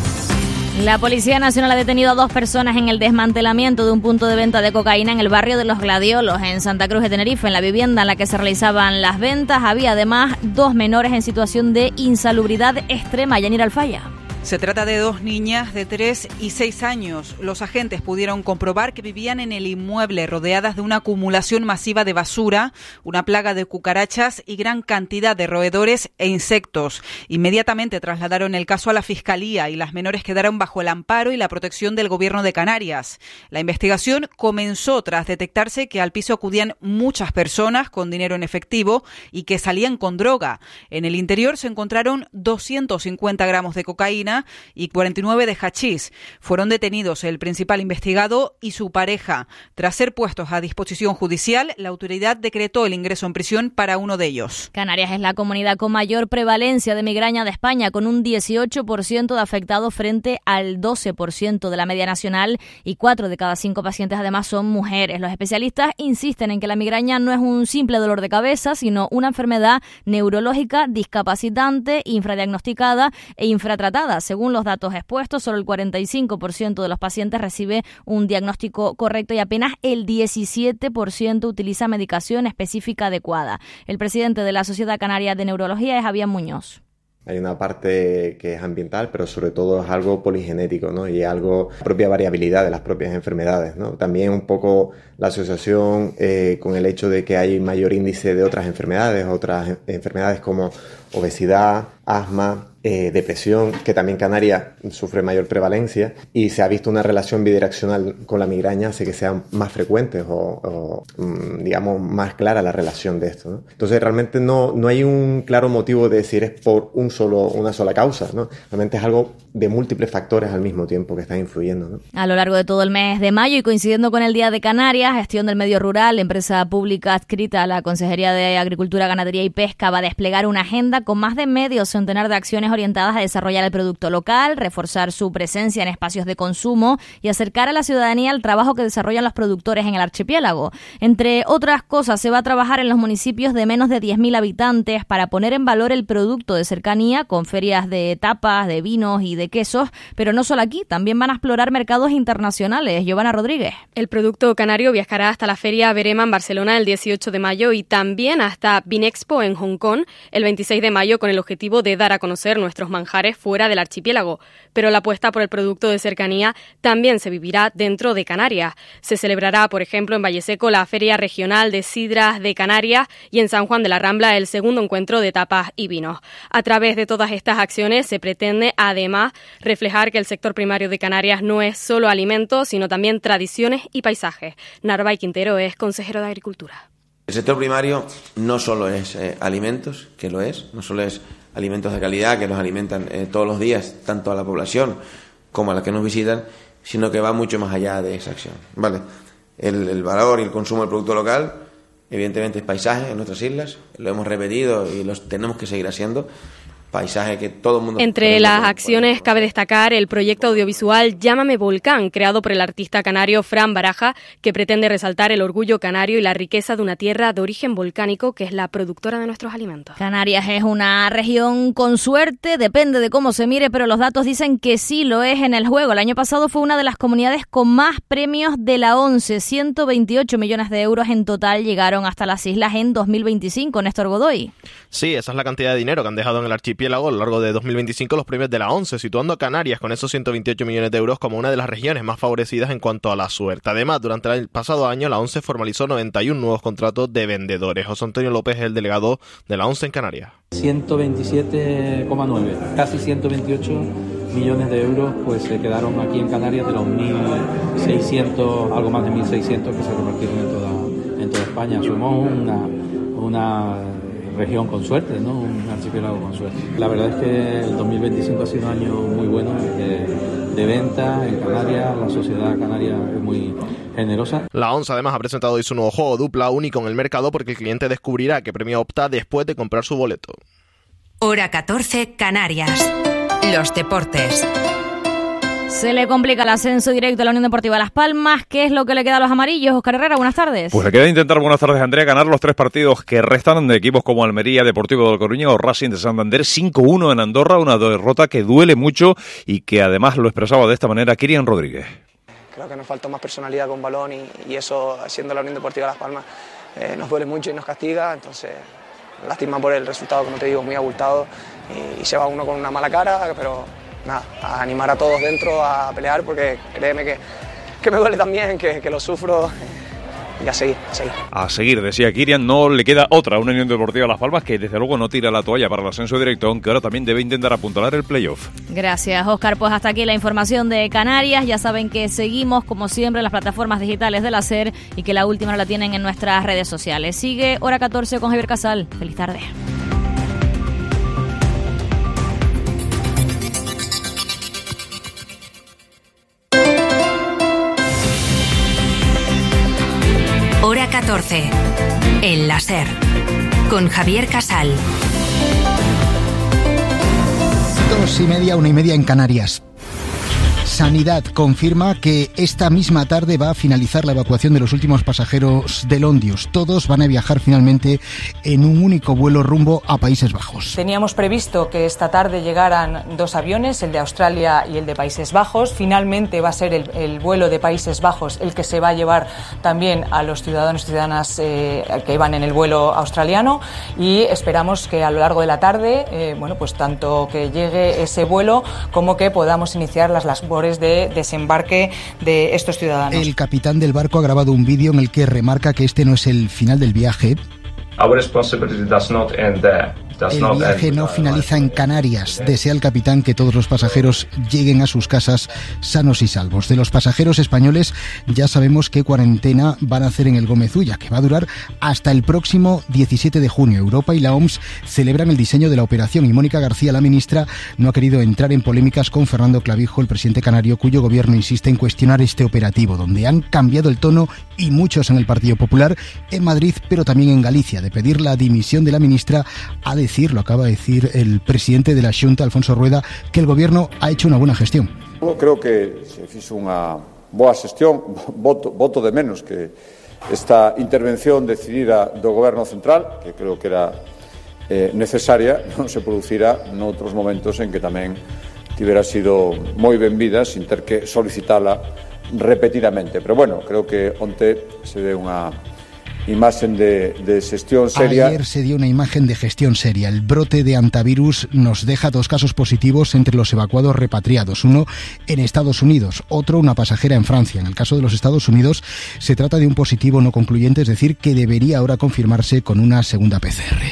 La Policía Nacional ha detenido a dos personas en el desmantelamiento de un punto de venta de cocaína en el barrio de Los Gladiolos, en Santa Cruz de Tenerife. En la vivienda en la que se realizaban las ventas había además dos menores en situación de insalubridad extrema. Yanira Alfaya. Se trata de dos niñas de tres y seis años. Los agentes pudieron comprobar que vivían en el inmueble rodeadas de una acumulación masiva de basura, una plaga de cucarachas y gran cantidad de roedores e insectos. Inmediatamente trasladaron el caso a la Fiscalía y las menores quedaron bajo el amparo y la protección del Gobierno de Canarias. La investigación comenzó tras detectarse que al piso acudían muchas personas con dinero en efectivo y que salían con droga. En el interior se encontraron doscientos cincuenta gramos de cocaína y cuarenta y nueve de hachís. Fueron detenidos el principal investigado y su pareja. Tras ser puestos a disposición judicial, la autoridad decretó el ingreso en prisión para uno de ellos. Canarias es la comunidad con mayor prevalencia de migraña de España, con un dieciocho por ciento de afectados frente al doce por ciento de la media nacional, y cuatro de cada cinco pacientes además son mujeres. Los especialistas insisten en que la migraña no es un simple dolor de cabeza, sino una enfermedad neurológica discapacitante, infradiagnosticada e infratratada. Según los datos expuestos, solo el cuarenta y cinco por ciento de los pacientes recibe un diagnóstico correcto y apenas el diecisiete por ciento utiliza medicación específica adecuada. El presidente de la Sociedad Canaria de Neurología es Javier Muñoz. Hay una parte que es ambiental, pero sobre todo es algo poligenético, ¿no? Y algo propia variabilidad de las propias enfermedades, ¿no? También un poco la asociación eh, con el hecho de que hay mayor índice de otras enfermedades, otras enfermedades como obesidad, asma, eh, depresión, que también Canarias sufre mayor prevalencia, y se ha visto una relación bidireccional con la migraña, hace que sean más frecuentes o, o digamos más clara la relación de esto, ¿no? Entonces realmente no, no hay un claro motivo de decir es por un solo, una sola causa, ¿no? Realmente es algo de múltiples factores al mismo tiempo que están influyendo, ¿no? A lo largo de todo el mes de mayo y coincidiendo con el Día de Canarias, Gestión del Medio Rural, empresa pública adscrita a la Consejería de Agricultura, Ganadería y Pesca, va a desplegar una agenda con más de medio centenar de acciones orientadas a desarrollar el producto local, reforzar su presencia en espacios de consumo y acercar a la ciudadanía al trabajo que desarrollan los productores en el archipiélago. Entre otras cosas, se va a trabajar en los municipios de menos de diez mil habitantes para poner en valor el producto de cercanía con ferias de tapas, de vinos y de quesos, pero no solo aquí, también van a explorar mercados internacionales. Giovanna Rodríguez. El producto canario viajará hasta la Feria Berema en Barcelona el dieciocho de mayo y también hasta Vinexpo en Hong Kong el veintiséis de mayo con el objetivo de dar a conocer nuestros manjares fuera del archipiélago. Pero la apuesta por el producto de cercanía también se vivirá dentro de Canarias. Se celebrará, por ejemplo, en Valleseco la Feria Regional de Sidras de Canarias y en San Juan de la Rambla el segundo encuentro de tapas y vinos. A través de todas estas acciones se pretende, además, reflejar que el sector primario de Canarias no es solo alimentos, sino también tradiciones y paisajes. Narváez Quintero es consejero de Agricultura. El sector primario no solo es eh, alimentos, que lo es, no solo es alimentos de calidad que nos alimentan eh, todos los días, tanto a la población como a la que nos visitan, sino que va mucho más allá de esa acción, ¿vale? El, el valor y el consumo del producto local, evidentemente, es paisaje en nuestras islas, lo hemos repetido y lo tenemos que seguir haciendo. paisaje que todo el mundo... Entre las acciones cabe destacar el proyecto audiovisual Llámame Volcán, creado por el artista canario Fran Baraja, que pretende resaltar el orgullo canario y la riqueza de una tierra de origen volcánico que es la productora de nuestros alimentos. Canarias es una región con suerte, depende de cómo se mire, pero los datos dicen que sí lo es en el juego. El año pasado fue una de las comunidades con más premios de la ONCE, ciento veintiocho millones de euros en total llegaron hasta las islas en dos mil veinticinco. Néstor Godoy. Sí, esa es la cantidad de dinero que han dejado en el archipiélago a lo largo de dos mil veinticinco los premios de la ONCE, situando a Canarias con esos ciento veintiocho millones de euros como una de las regiones más favorecidas en cuanto a la suerte. Además, durante el pasado año la ONCE formalizó noventa y uno nuevos contratos de vendedores. José Antonio López es el delegado de la ONCE en Canarias. ciento veintisiete coma nueve, casi ciento veintiocho millones de euros pues se quedaron aquí en Canarias de los mil seiscientos, algo más de mil seiscientos que se repartieron en toda, en toda España. Somos una, una región con suerte, ¿no? Un archipiélago con suerte. La verdad es que el dos mil veinticinco ha sido un año muy bueno de, de venta en Canarias. La sociedad canaria es muy generosa. La ONCE además ha presentado hoy su nuevo juego dupla único en el mercado porque el cliente descubrirá qué premio opta después de comprar su boleto. Hora catorce, Canarias. Los deportes. Se le complica el ascenso directo a la Unión Deportiva Las Palmas. ¿Qué es lo que le queda a los amarillos? Oscar Herrera, buenas tardes. Pues le queda intentar, buenas tardes, Andrea, ganar los tres partidos que restan de equipos como Almería, Deportivo de La Coruña o Racing de Santander. cinco uno en Andorra, una derrota que duele mucho y que además lo expresaba de esta manera Kirian Rodríguez. Creo que nos faltó más personalidad con balón y, y eso, siendo la Unión Deportiva Las Palmas, eh, nos duele mucho y nos castiga. Entonces, lástima por el resultado, como te digo, muy abultado y, y se va uno con una mala cara, pero nada, a animar a todos dentro a pelear porque créeme que, que me duele también, que, que lo sufro. Y a seguir, a seguir. A seguir, decía Kirian, no le queda otra a una Unión Deportiva Las Palmas que desde luego no tira la toalla para el ascenso directo, aunque ahora también debe intentar apuntalar el playoff. Gracias, Óscar. Pues hasta aquí la información de Canarias. Ya saben que seguimos, como siempre, en las plataformas digitales de la SER y que la última la tienen en nuestras redes sociales. Sigue Hora catorce con Javier Casal. Feliz tarde. Hora catorce, en la SER, con Javier Casal. Dos y media, una y media en Canarias. Sanidad confirma que esta misma tarde va a finalizar la evacuación de los últimos pasajeros del Ondius. Todos van a viajar finalmente en un único vuelo rumbo a Países Bajos. Teníamos previsto que esta tarde llegaran dos aviones, el de Australia y el de Países Bajos. Finalmente va a ser el, el vuelo de Países Bajos el que se va a llevar también a los ciudadanos y ciudadanas eh, que iban en el vuelo australiano y esperamos que a lo largo de la tarde, eh, bueno, pues tanto que llegue ese vuelo como que podamos iniciar las labores de desembarque de estos ciudadanos. El capitán del barco ha grabado un vídeo en el que remarca que este no es el final del viaje. Our responsibility does not end there. El viaje no finaliza en Canarias. Desea el capitán que todos los pasajeros lleguen a sus casas sanos y salvos. De los pasajeros españoles ya sabemos qué cuarentena van a hacer en el Gómez Ulla, que va a durar hasta el próximo diecisiete de junio. Europa y la O M S celebran el diseño de la operación y Mónica García, la ministra, no ha querido entrar en polémicas con Fernando Clavijo, el presidente canario, cuyo gobierno insiste en cuestionar este operativo, donde han cambiado el tono y muchos en el Partido Popular, en Madrid, pero también en Galicia, de pedir la dimisión de la ministra a decir, lo acaba de decir el presidente de la Xunta, Alfonso Rueda, que el gobierno ha hecho una buena gestión. Eu creo que se fixo unha boa xestión, voto, voto de menos que esta intervención decidida do goberno central, que creo que era eh, necesaria, non se producira noutros momentos en que tamén tivera sido moi benvida sin ter que solicitala repetidamente. Pero bueno, creo que onte se deu unha imagen de, de gestión seria. Ayer se dio una imagen de gestión seria. El brote de antivirus nos deja dos casos positivos entre los evacuados repatriados. Uno en Estados Unidos, otro una pasajera en Francia. En el caso de los Estados Unidos se trata de un positivo no concluyente, es decir, que debería ahora confirmarse con una segunda P C R.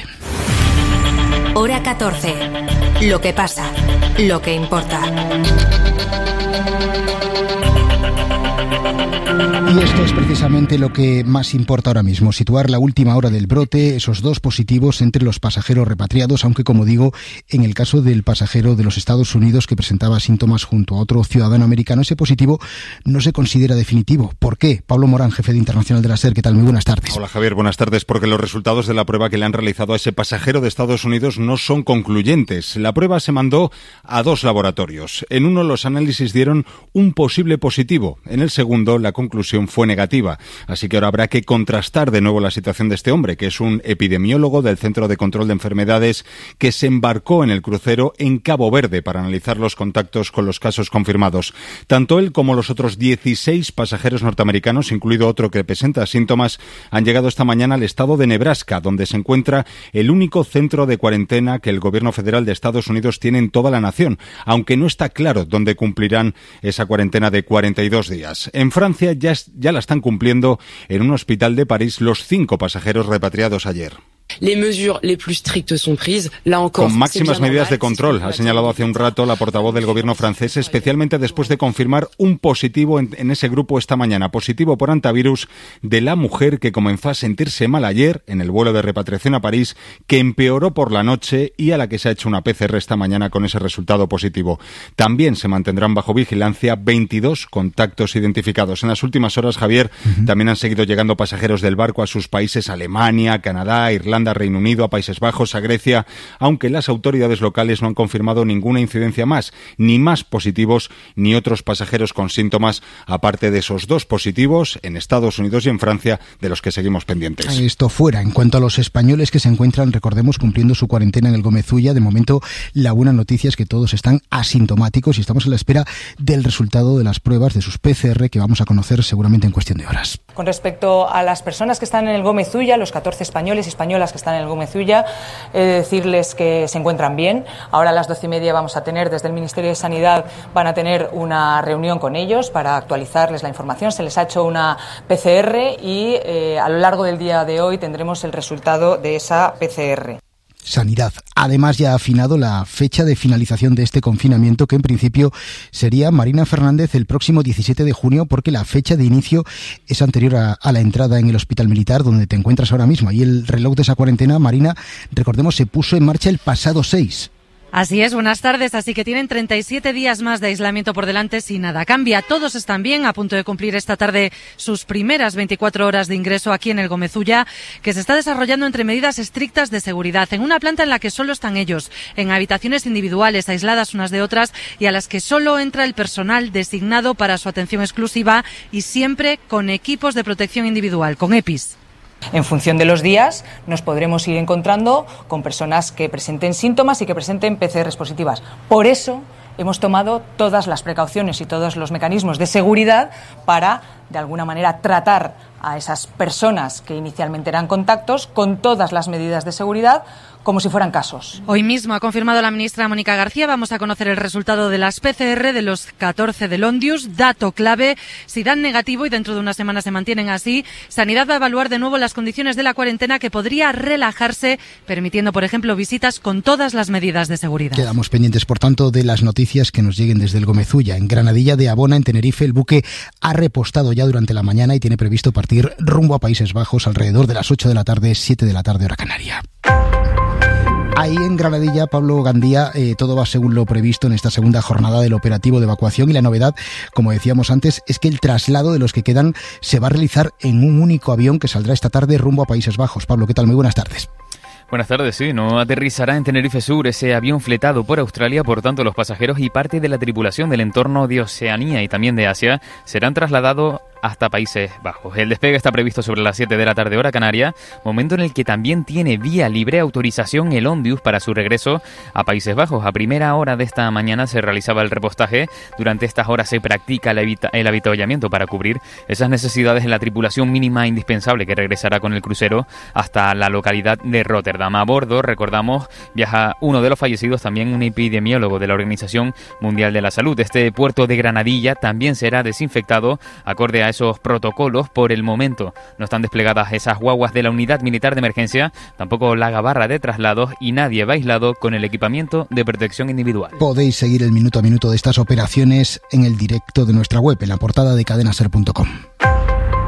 Hora catorce. Lo que pasa, lo que importa. Y es Esto es precisamente lo que más importa ahora mismo, situar la última hora del brote, esos dos positivos entre los pasajeros repatriados, aunque como digo, en el caso del pasajero de los Estados Unidos que presentaba síntomas junto a otro ciudadano americano, ese positivo no se considera definitivo. ¿Por qué? Pablo Morán, jefe de Internacional de la SER, ¿qué tal? Muy buenas tardes. Hola Javier, buenas tardes. Porque los resultados de la prueba que le han realizado a ese pasajero de Estados Unidos no son concluyentes. La prueba se mandó a dos laboratorios. En uno los análisis dieron un posible positivo. En el segundo la conclusión fue negativa. Así que ahora habrá que contrastar de nuevo la situación de este hombre, que es un epidemiólogo del Centro de Control de Enfermedades que se embarcó en el crucero en Cabo Verde para analizar los contactos con los casos confirmados. Tanto él como los otros dieciséis pasajeros norteamericanos, incluido otro que presenta síntomas, han llegado esta mañana al estado de Nebraska, donde se encuentra el único centro de cuarentena que el gobierno federal de Estados Unidos tiene en toda la nación, aunque no está claro dónde cumplirán esa cuarentena de cuarenta y dos días. En Francia ya, ya la están cumpliendo en un hospital de París los cinco pasajeros repatriados ayer. Con máximas medidas de control, ha señalado hace un rato la portavoz del gobierno francés, especialmente después de confirmar un positivo en, en ese grupo esta mañana, positivo por hantavirus de la mujer que comenzó a sentirse mal ayer en el vuelo de repatriación a París, que empeoró por la noche y a la que se ha hecho una P C R esta mañana con ese resultado positivo. También se mantendrán bajo vigilancia veintidós contactos identificados. En las últimas horas, Javier, uh-huh. también han seguido llegando pasajeros del barco a sus países, Alemania, Canadá, Irlanda, Irlanda, Reino Unido, a Países Bajos, a Grecia, aunque las autoridades locales no han confirmado ninguna incidencia más, ni más positivos ni otros pasajeros con síntomas, aparte de esos dos positivos en Estados Unidos y en Francia, de los que seguimos pendientes. Esto fuera. En cuanto a los españoles que se encuentran, recordemos, cumpliendo su cuarentena en el Gómez Ulla, de momento la buena noticia es que todos están asintomáticos y estamos a la espera del resultado de las pruebas de sus P C R que vamos a conocer seguramente en cuestión de horas. Con respecto a las personas que están en el Gómez Ulla, los catorce españoles y españolas que están en el Gómez Ulla, he de decirles que se encuentran bien. Ahora a las doce y media vamos a tener, desde el Ministerio de Sanidad, van a tener una reunión con ellos para actualizarles la información. Se les ha hecho una P C R y eh, a lo largo del día de hoy tendremos el resultado de esa P C R. Sanidad. Además, ya ha afinado la fecha de finalización de este confinamiento, que en principio sería, Marina Fernández, el próximo diecisiete de junio, porque la fecha de inicio es anterior a, a la entrada en el Hospital Militar, donde te encuentras ahora mismo. Ahí el reloj de esa cuarentena, Marina, recordemos, se puso en marcha el pasado seis. Así es, buenas tardes. Así que tienen treinta y siete días más de aislamiento por delante si nada cambia. Todos están bien, a punto de cumplir esta tarde sus primeras veinticuatro horas de ingreso aquí en el Gómez Ulla, que se está desarrollando entre medidas estrictas de seguridad, en una planta en la que solo están ellos, en habitaciones individuales, aisladas unas de otras, y a las que solo entra el personal designado para su atención exclusiva y siempre con equipos de protección individual, con EPIs. En función de los días nos podremos ir encontrando con personas que presenten síntomas y que presenten P C Rs positivas. Por eso hemos tomado todas las precauciones y todos los mecanismos de seguridad para, de alguna manera, tratar a esas personas que inicialmente eran contactos con todas las medidas de seguridad, como si fueran casos. Hoy mismo ha confirmado la ministra Mónica García, vamos a conocer el resultado de las P C R de los catorce del Ondius, dato clave, si dan negativo y dentro de una semana se mantienen así, Sanidad va a evaluar de nuevo las condiciones de la cuarentena, que podría relajarse, permitiendo, por ejemplo, visitas con todas las medidas de seguridad. Quedamos pendientes, por tanto, de las noticias que nos lleguen desde el Gómez Ulla. En Granadilla de Abona, en Tenerife, el buque ha repostado ya durante la mañana y tiene previsto partir rumbo a Países Bajos alrededor de las ocho de la tarde, siete de la tarde, hora canaria. Ahí en Granadilla, Pablo Gandía, eh, todo va según lo previsto en esta segunda jornada del operativo de evacuación, y la novedad, como decíamos antes, es que el traslado de los que quedan se va a realizar en un único avión que saldrá esta tarde rumbo a Países Bajos. Pablo, ¿qué tal? Muy buenas tardes. Buenas tardes, sí, no aterrizará en Tenerife Sur ese avión fletado por Australia, por tanto los pasajeros y parte de la tripulación del entorno de Oceanía y también de Asia serán trasladados hasta Países Bajos. El despegue está previsto sobre las siete de la tarde, hora canaria, momento en el que también tiene vía libre autorización el Ondius para su regreso a Países Bajos. A primera hora de esta mañana se realizaba el repostaje. Durante estas horas se practica el, habita- el avituallamiento para cubrir esas necesidades en la tripulación mínima indispensable que regresará con el crucero hasta la localidad de Rotterdam. A bordo, recordamos, viaja uno de los fallecidos, también un epidemiólogo de la Organización Mundial de la Salud. Este puerto de Granadilla también será desinfectado acorde a esos protocolos. Por el momento no están desplegadas esas guaguas de la Unidad Militar de Emergencia, tampoco la gabarra de traslados, y nadie va aislado con el equipamiento de protección individual. Podéis seguir el minuto a minuto de estas operaciones en el directo de nuestra web, en la portada de cadena ser punto com.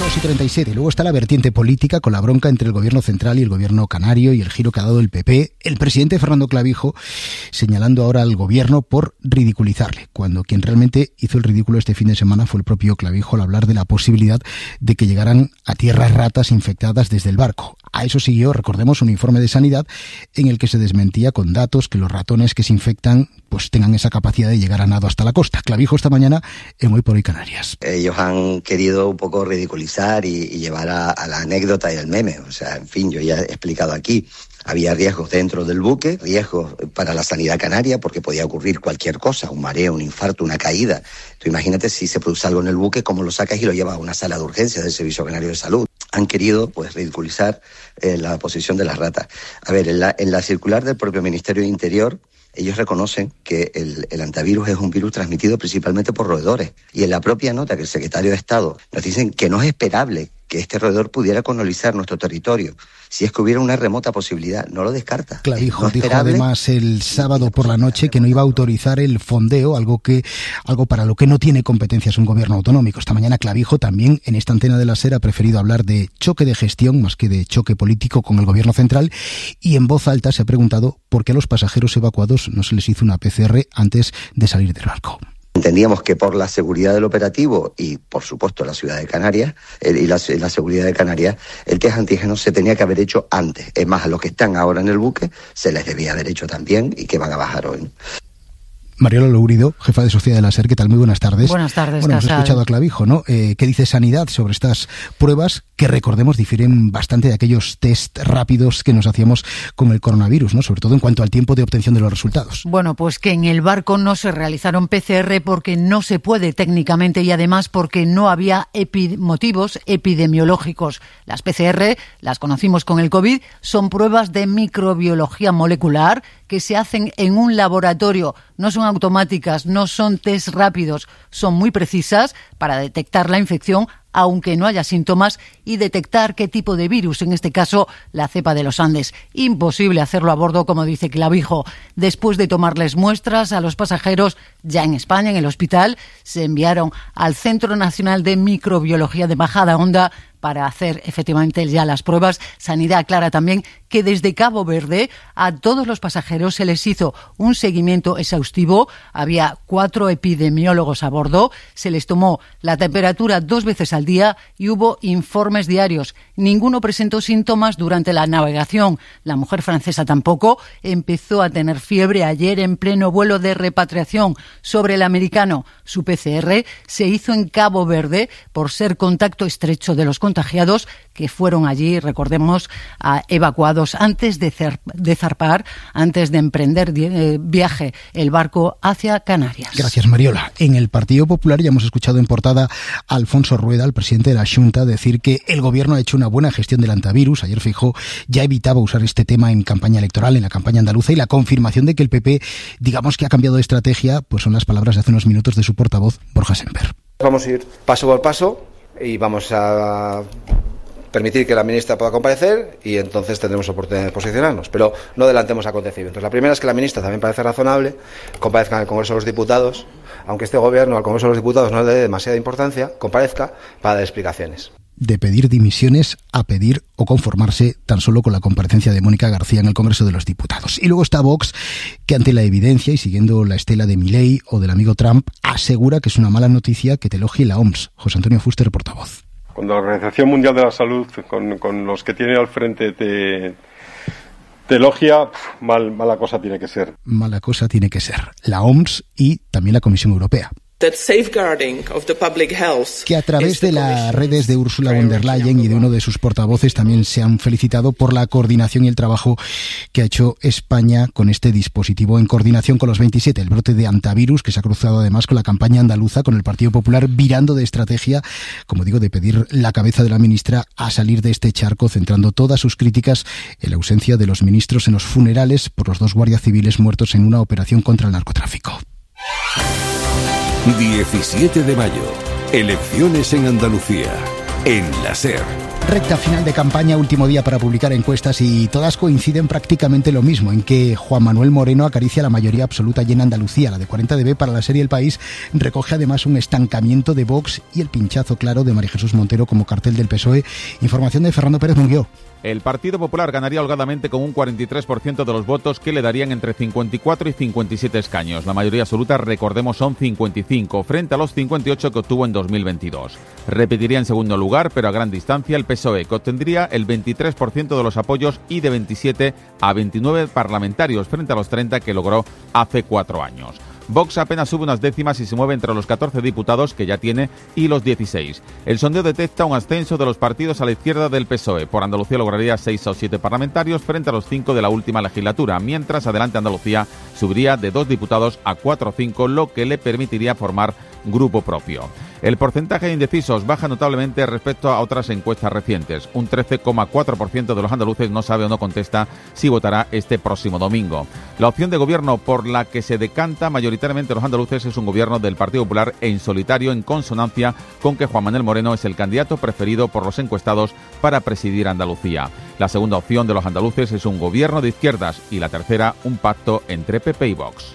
dos y treinta y siete. Luego está la vertiente política con la bronca entre el gobierno central y el gobierno canario y el giro que ha dado el P P. El presidente Fernando Clavijo señalando ahora al gobierno por ridiculizarle, cuando quien realmente hizo el ridículo este fin de semana fue el propio Clavijo al hablar de la posibilidad de que llegaran a tierra ratas infectadas desde el barco. A eso siguió, recordemos, un informe de Sanidad en el que se desmentía con datos que los ratones que se infectan pues tengan esa capacidad de llegar a nado hasta la costa. Clavijo esta mañana en Hoy por Hoy Canarias. Ellos han querido un poco ridiculizar y, y llevar a, a la anécdota y al meme. O sea, en fin, yo ya he explicado aquí. Había riesgos dentro del buque, riesgos para la sanidad canaria, porque podía ocurrir cualquier cosa, un mareo, un infarto, una caída. Tú imagínate si se produce algo en el buque, cómo lo sacas y lo llevas a una sala de urgencias del Servicio Canario de Salud. Han querido pues ridiculizar eh, la posición de las ratas. A ver, en la, en la circular del propio Ministerio de Interior, ellos reconocen que el, el hantavirus es un virus transmitido principalmente por roedores. Y en la propia nota que el secretario de Estado nos dicen que no es esperable que este roedor pudiera colonizar nuestro territorio. Si es que hubiera una remota posibilidad, no lo descarta. Clavijo no dijo esperable. Además el sábado por la noche que no iba a autorizar el fondeo, algo que algo para lo que no tiene competencias un gobierno autonómico. Esta mañana Clavijo también en esta antena de la SER ha preferido hablar de choque de gestión más que de choque político con el gobierno central y en voz alta se ha preguntado por qué a los pasajeros evacuados no se les hizo una P C R antes de salir del barco. Entendíamos que por la seguridad del operativo y, por supuesto, la ciudad de Canarias el, y la, la seguridad de Canarias, el test antígeno se tenía que haber hecho antes. Es más, a los que están ahora en el buque se les debía haber hecho también y que van a bajar hoy. Mariola Lourido, jefa de Sociedad de la SER, ¿qué tal? Muy buenas tardes. Buenas tardes, Bueno, hemos Casal. escuchado a Clavijo, ¿no? Eh, ¿Qué dice Sanidad sobre estas pruebas que, recordemos, difieren bastante de aquellos test rápidos que nos hacíamos con el coronavirus, ¿no? Sobre todo en cuanto al tiempo de obtención de los resultados. Bueno, pues que en el barco no se realizaron P C R porque no se puede técnicamente y además porque no había epi- motivos epidemiológicos. Las P C R, las conocimos con el COVID, son pruebas de microbiología molecular que se hacen en un laboratorio. No son automáticas, no son test rápidos, son muy precisas para detectar la infección aunque no haya síntomas y detectar qué tipo de virus, en este caso la cepa de los Andes. Imposible hacerlo a bordo, como dice Clavijo. Después de tomarles muestras a los pasajeros, ya en España, en el hospital, se enviaron al Centro Nacional de Microbiología de Majadahonda para hacer efectivamente ya las pruebas. Sanidad aclara también que desde Cabo Verde a todos los pasajeros se les hizo un seguimiento exhaustivo. Había cuatro epidemiólogos a bordo, se les tomó la temperatura dos veces al día y hubo informes diarios. Ninguno presentó síntomas durante la navegación. La mujer francesa tampoco. Empezó a tener fiebre ayer en pleno vuelo de repatriación. Sobre el americano, su P C R se hizo en Cabo Verde por ser contacto estrecho de los contagiados que fueron allí, recordemos, a, evacuados antes de, cer- de zarpar, antes de emprender di- eh, viaje el barco hacia Canarias. Gracias, Mariola. En el Partido Popular ya hemos escuchado en portada a Alfonso Rueda, el presidente de la Xunta, decir que el gobierno ha hecho una buena gestión del antivirus. Ayer Feijóo ya evitaba usar este tema en campaña electoral, en la campaña andaluza, y la confirmación de que el P P, digamos que ha cambiado de estrategia, pues son las palabras de hace unos minutos de su portavoz, Borja Semper. Vamos a ir paso por paso y vamos a permitir que la ministra pueda comparecer y entonces tendremos oportunidad de posicionarnos, pero no adelantemos acontecimientos. La primera es que la ministra también parece razonable, comparezca en el Congreso de los Diputados, aunque este gobierno al Congreso de los Diputados no le dé demasiada importancia, comparezca para dar explicaciones. De pedir dimisiones a pedir o conformarse tan solo con la comparecencia de Mónica García en el Congreso de los Diputados. Y luego está Vox, que ante la evidencia y siguiendo la estela de Milei o del amigo Trump, asegura que es una mala noticia que te elogie la O M S. José Antonio Fuster, portavoz. Cuando la Organización Mundial de la Salud, con, con los que tiene al frente, te, te elogia, mal, mala cosa tiene que ser. Mala cosa tiene que ser. La O M S y también la Comisión Europea. Que a través de las redes de Ursula von der Leyen y de uno de sus portavoces también se han felicitado por la coordinación y el trabajo que ha hecho España con este dispositivo en coordinación con los veintisiete, el brote de antivirus que se ha cruzado además con la campaña andaluza, con el Partido Popular virando de estrategia, como digo, de pedir la cabeza de la ministra a salir de este charco, centrando todas sus críticas en la ausencia de los ministros en los funerales por los dos guardias civiles muertos en una operación contra el narcotráfico. diecisiete de mayo. Elecciones en Andalucía. En la SER. Recta final de campaña, último día para publicar encuestas y todas coinciden prácticamente lo mismo, en que Juan Manuel Moreno acaricia la mayoría absoluta y en Andalucía. La de cuarenta D B para la serie El País recoge además un estancamiento de Vox y el pinchazo claro de María Jesús Montero como cartel del P S O E. Información de Fernando Pérez Munguió. El Partido Popular ganaría holgadamente con un cuarenta y tres por ciento de los votos que le darían entre cincuenta y cuatro y cincuenta y siete escaños. La mayoría absoluta, recordemos, son cincuenta y cinco, frente a los cincuenta y ocho que obtuvo en dos mil veintidós. Repetiría en segundo lugar, pero a gran distancia, el P S O E, que obtendría el veintitrés por ciento de los apoyos y de veintisiete a veintinueve parlamentarios, frente a los treinta que logró hace cuatro años. Vox apenas sube unas décimas y se mueve entre los catorce diputados que ya tiene y los dieciséis. El sondeo detecta un ascenso de los partidos a la izquierda del P S O E. Por Andalucía lograría seis o siete parlamentarios frente a los cinco de la última legislatura, mientras Adelante Andalucía subiría de dos diputados a cuatro o cinco, lo que le permitiría formar grupo propio. El porcentaje de indecisos baja notablemente respecto a otras encuestas recientes. Un trece coma cuatro por ciento de los andaluces no sabe o no contesta si votará este próximo domingo. La opción de gobierno por la que se decanta mayoritariamente los andaluces es un gobierno del Partido Popular en solitario, en consonancia con que Juan Manuel Moreno es el candidato preferido por los encuestados para presidir Andalucía. La segunda opción de los andaluces es un gobierno de izquierdas y la tercera un pacto entre P P y Vox.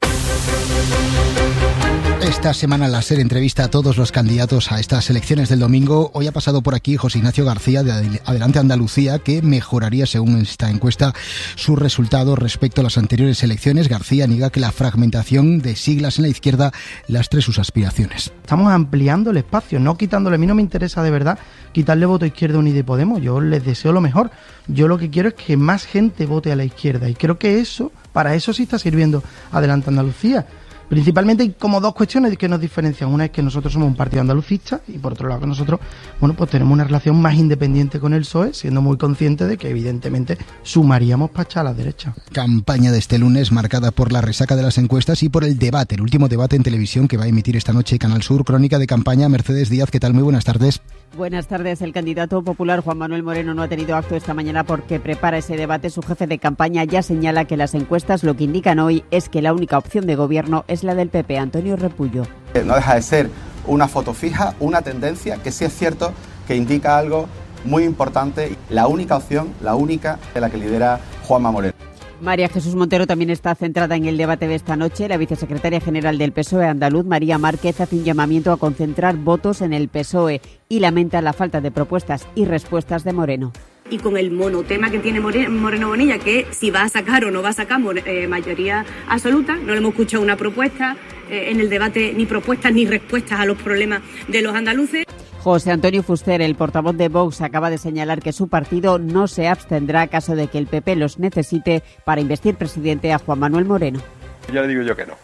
Esta semana la SER entrevista a todos los candidatos a estas elecciones del domingo. Hoy ha pasado por aquí José Ignacio García de Adelante Andalucía, que mejoraría, según esta encuesta, sus resultados respecto a las anteriores elecciones. García niega que la fragmentación de siglas en la izquierda lastre sus aspiraciones. Estamos ampliando el espacio, no quitándole. A mí no me interesa de verdad quitarle voto a Izquierda Unida y Podemos. Yo les deseo lo mejor. Yo lo que quiero es que más gente vote a la izquierda y creo que eso, para eso sí está sirviendo Adelante Andalucía. Principalmente hay como dos cuestiones que nos diferencian. Una es que nosotros somos un partido andalucista y por otro lado que nosotros, bueno, pues tenemos una relación más independiente con el P S O E, siendo muy conscientes de que evidentemente sumaríamos para echar a la derecha. Campaña de este lunes marcada por la resaca de las encuestas y por el debate, el último debate en televisión que va a emitir esta noche Canal Sur. Crónica de campaña, Mercedes Díaz, ¿qué tal? Muy buenas tardes. Buenas tardes. El candidato popular Juan Manuel Moreno no ha tenido acto esta mañana porque prepara ese debate. Su jefe de campaña ya señala que las encuestas lo que indican hoy es que la única opción de gobierno es la del P P. Antonio Repullo. No deja de ser una foto fija, una tendencia que sí es cierto que indica algo muy importante. La única opción, la única de la que lidera Juanma Moreno. María Jesús Montero también está centrada en el debate de esta noche. La vicesecretaria general del P S O E andaluz, María Márquez, hace un llamamiento a concentrar votos en el P S O E y lamenta la falta de propuestas y respuestas de Moreno. Y con el monotema que tiene Moreno Bonilla, que si va a sacar o no va a sacar eh, mayoría absoluta, no le hemos escuchado una propuesta eh, en el debate, ni propuestas ni respuestas a los problemas de los andaluces. José Antonio Fuster, el portavoz de Vox, acaba de señalar que su partido no se abstendrá a caso de que el P P los necesite para investir presidente a Juan Manuel Moreno. Ya le digo yo que no.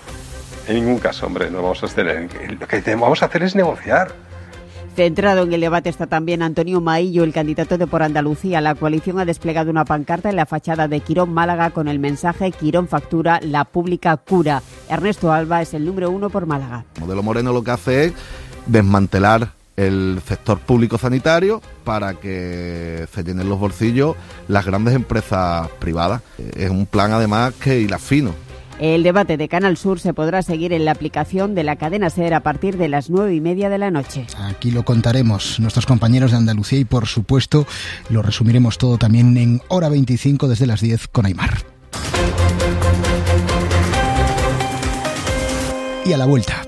En ningún caso, hombre, no vamos a abstener. Lo que vamos a hacer es negociar. Centrado en el debate está también Antonio Maillo, el candidato de Por Andalucía. La coalición ha desplegado una pancarta en la fachada de Quirón Málaga con el mensaje Quirón factura, la pública cura. Ernesto Alba es el número uno por Málaga. El modelo Moreno lo que hace es desmantelar el sector público sanitario para que se llenen los bolsillos las grandes empresas privadas. Es un plan además que hila fino. El debate de Canal Sur se podrá seguir en la aplicación de la cadena SER a partir de las nueve y media de la noche. Aquí lo contaremos nuestros compañeros de Andalucía y por supuesto lo resumiremos todo también en Hora veinticinco desde las diez con Aimar. Y a la vuelta.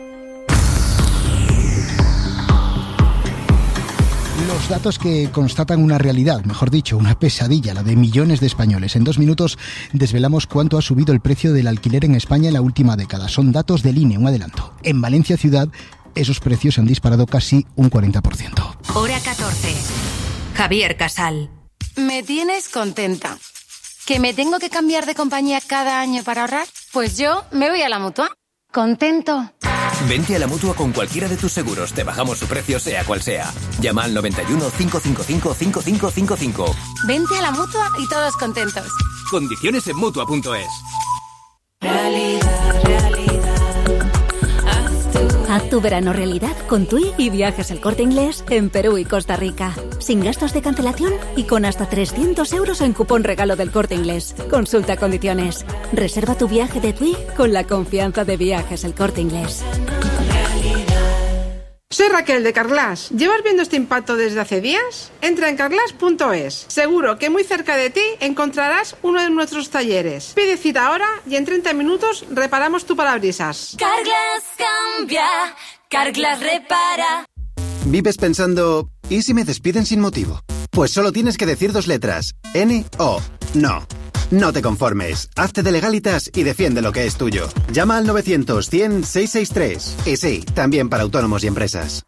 Los datos que constatan una realidad, mejor dicho, una pesadilla, la de millones de españoles. En dos minutos desvelamos cuánto ha subido el precio del alquiler en España en la última década. Son datos del I N E, un adelanto. En Valencia ciudad, esos precios se han disparado casi un cuarenta por ciento. Hora catorce. Javier Casal. Me tienes contenta. ¿Que me tengo que cambiar de compañía cada año para ahorrar? Pues yo me voy a la Mutua. ¿Contento? Vente a la Mutua con cualquiera de tus seguros. Te bajamos su precio sea cual sea. Llama al noventa y uno, cinco cinco cinco, cinco cinco cinco cinco. Vente a la Mutua y todos contentos. Condiciones en Mutua punto es. Realidad, realidad. Haz tu... Haz tu verano realidad con TUI y Viajes El Corte Inglés en Perú y Costa Rica. Sin gastos de cancelación y con hasta trescientos euros en cupón regalo del Corte Inglés. Consulta condiciones. Reserva tu viaje de TUI con la confianza de Viajes El Corte Inglés. Soy Raquel de Carglass. ¿Llevas viendo este impacto desde hace días? Entra en carglass punto es. Seguro que muy cerca de ti encontrarás uno de nuestros talleres. Pide cita ahora y en treinta minutos reparamos tu parabrisas. Carglass cambia, Carglass repara. ¿Vives pensando, ¿y si me despiden sin motivo? Pues solo tienes que decir dos letras. N O. No. No te conformes. Hazte de Legalitas y defiende lo que es tuyo. Llama al novecientos cien seiscientos sesenta y tres. Y sí, también para autónomos y empresas.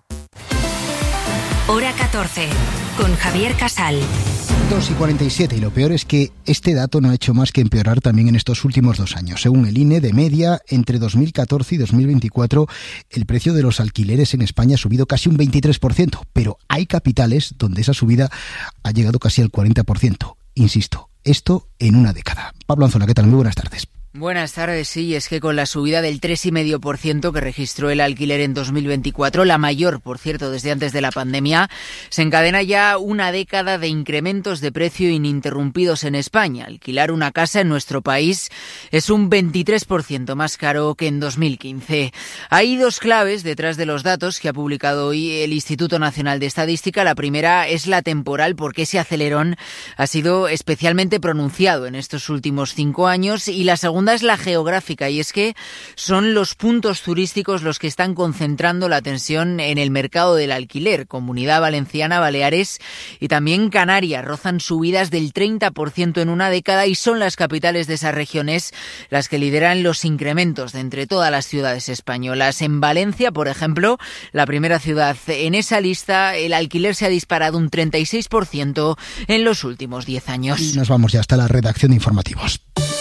Hora catorce, con Javier Casal. dos y cuarenta y siete, y lo peor es que este dato no ha hecho más que empeorar también en estos últimos dos años. Según el I N E, de media, entre dos mil catorce y dos mil veinticuatro, el precio de los alquileres en España ha subido casi un veintitrés por ciento, pero hay capitales donde esa subida ha llegado casi al cuarenta por ciento. Insisto, esto en una década. Pablo Anzola, ¿qué tal? Muy buenas tardes. Buenas tardes, sí, es que con la subida del tres coma cinco por ciento que registró el alquiler en dos mil veinticuatro, la mayor, por cierto, desde antes de la pandemia, se encadena ya una década de incrementos de precio ininterrumpidos en España. Alquilar una casa en nuestro país es un veintitrés por ciento más caro que en dos mil quince. Hay dos claves detrás de los datos que ha publicado hoy el Instituto Nacional de Estadística. La primera es la temporal, porque ese acelerón ha sido especialmente pronunciado en estos últimos cinco años, y la segunda es la geográfica, y es que son los puntos turísticos los que están concentrando la atención en el mercado del alquiler. Comunidad Valenciana, Baleares y también Canarias rozan subidas del treinta por ciento en una década, y son las capitales de esas regiones las que lideran los incrementos de entre todas las ciudades españolas. En Valencia, por ejemplo, la primera ciudad en esa lista, el alquiler se ha disparado un treinta y seis por ciento en los últimos diez años. Y nos vamos ya hasta la redacción de informativos.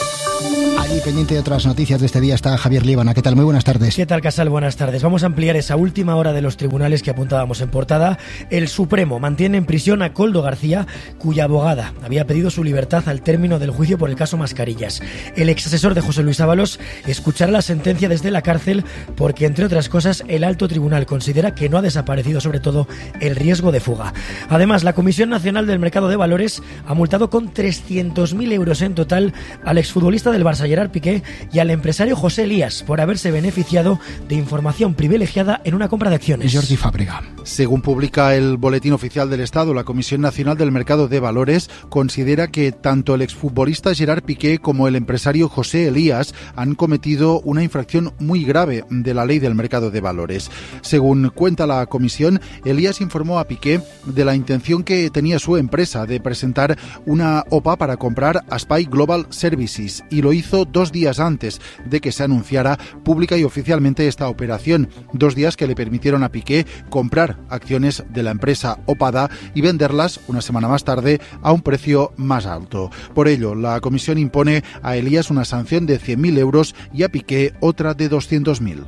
Allí pendiente de otras noticias de este día está Javier Líbana. ¿Qué tal? Muy buenas tardes. ¿Qué tal, Casal? Buenas tardes. Vamos a ampliar esa última hora de los tribunales que apuntábamos en portada. El Supremo mantiene en prisión a Koldo García, cuya abogada había pedido su libertad al término del juicio por el caso Mascarillas. El exasesor de José Luis Ábalos escuchará la sentencia desde la cárcel porque, entre otras cosas, el alto tribunal considera que no ha desaparecido, sobre todo, el riesgo de fuga. Además, la Comisión Nacional del Mercado de Valores ha multado con trescientos mil euros en total al exfutbolista del Barça, Gerard Piqué, y al empresario José Elías por haberse beneficiado de información privilegiada en una compra de acciones. Jordi Fábrega. Según publica el Boletín Oficial del Estado, la Comisión Nacional del Mercado de Valores considera que tanto el exfutbolista Gerard Piqué como el empresario José Elías han cometido una infracción muy grave de la Ley del Mercado de Valores. Según cuenta la comisión, Elías informó a Piqué de la intención que tenía su empresa de presentar una O P A para comprar Aspy Global Services, y lo hizo dos días antes de que se anunciara pública y oficialmente esta operación. Dos días que le permitieron a Piqué comprar acciones de la empresa Opada y venderlas una semana más tarde a un precio más alto. Por ello, la comisión impone a Elías una sanción de cien mil euros y a Piqué otra de doscientos mil.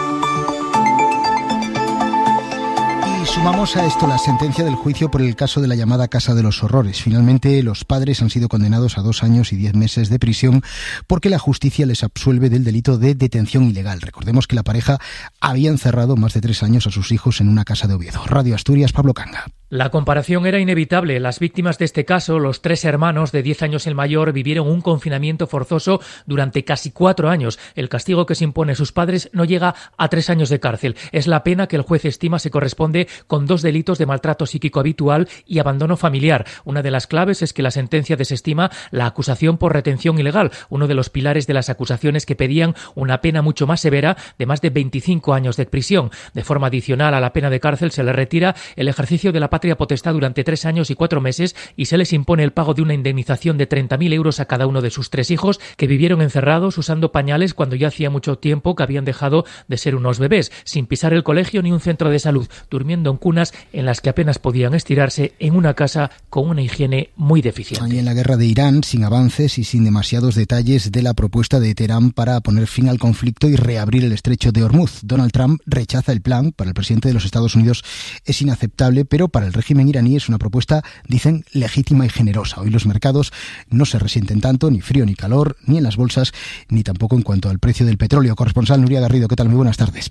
Sumamos a esto la sentencia del juicio por el caso de la llamada Casa de los Horrores. Finalmente, los padres han sido condenados a dos años y diez meses de prisión porque la justicia les absuelve del delito de detención ilegal. Recordemos que la pareja había encerrado más de tres años a sus hijos en una casa de Oviedo. Radio Asturias, Pablo Canga. La comparación era inevitable. Las víctimas de este caso, los tres hermanos de diez años el mayor, vivieron un confinamiento forzoso durante casi cuatro años. El castigo que se impone a sus padres no llega a tres años de cárcel. Es la pena que el juez estima se corresponde con dos delitos de maltrato psíquico habitual y abandono familiar. Una de las claves es que la sentencia desestima la acusación por retención ilegal, uno de los pilares de las acusaciones que pedían una pena mucho más severa de más de veinticinco años de prisión. De forma adicional a la pena de cárcel se le retira el ejercicio de la patria potestad durante tres años y cuatro meses y se les impone el pago de una indemnización de treinta mil euros a cada uno de sus tres hijos que vivieron encerrados usando pañales cuando ya hacía mucho tiempo que habían dejado de ser unos bebés, sin pisar el colegio ni un centro de salud, durmiendo en cunas en las que apenas podían estirarse en una casa con una higiene muy deficiente. Y en la guerra de Irán, sin avances y sin demasiados detalles de la propuesta de Teherán para poner fin al conflicto y reabrir el estrecho de Hormuz. Donald Trump rechaza el plan. Para el presidente de los Estados Unidos es inaceptable, pero para el régimen iraní es una propuesta, dicen, legítima y generosa. Hoy los mercados no se resienten tanto, ni frío ni calor, ni en las bolsas, ni tampoco en cuanto al precio del petróleo. Corresponsal Nuria Garrido, ¿qué tal? Muy buenas tardes.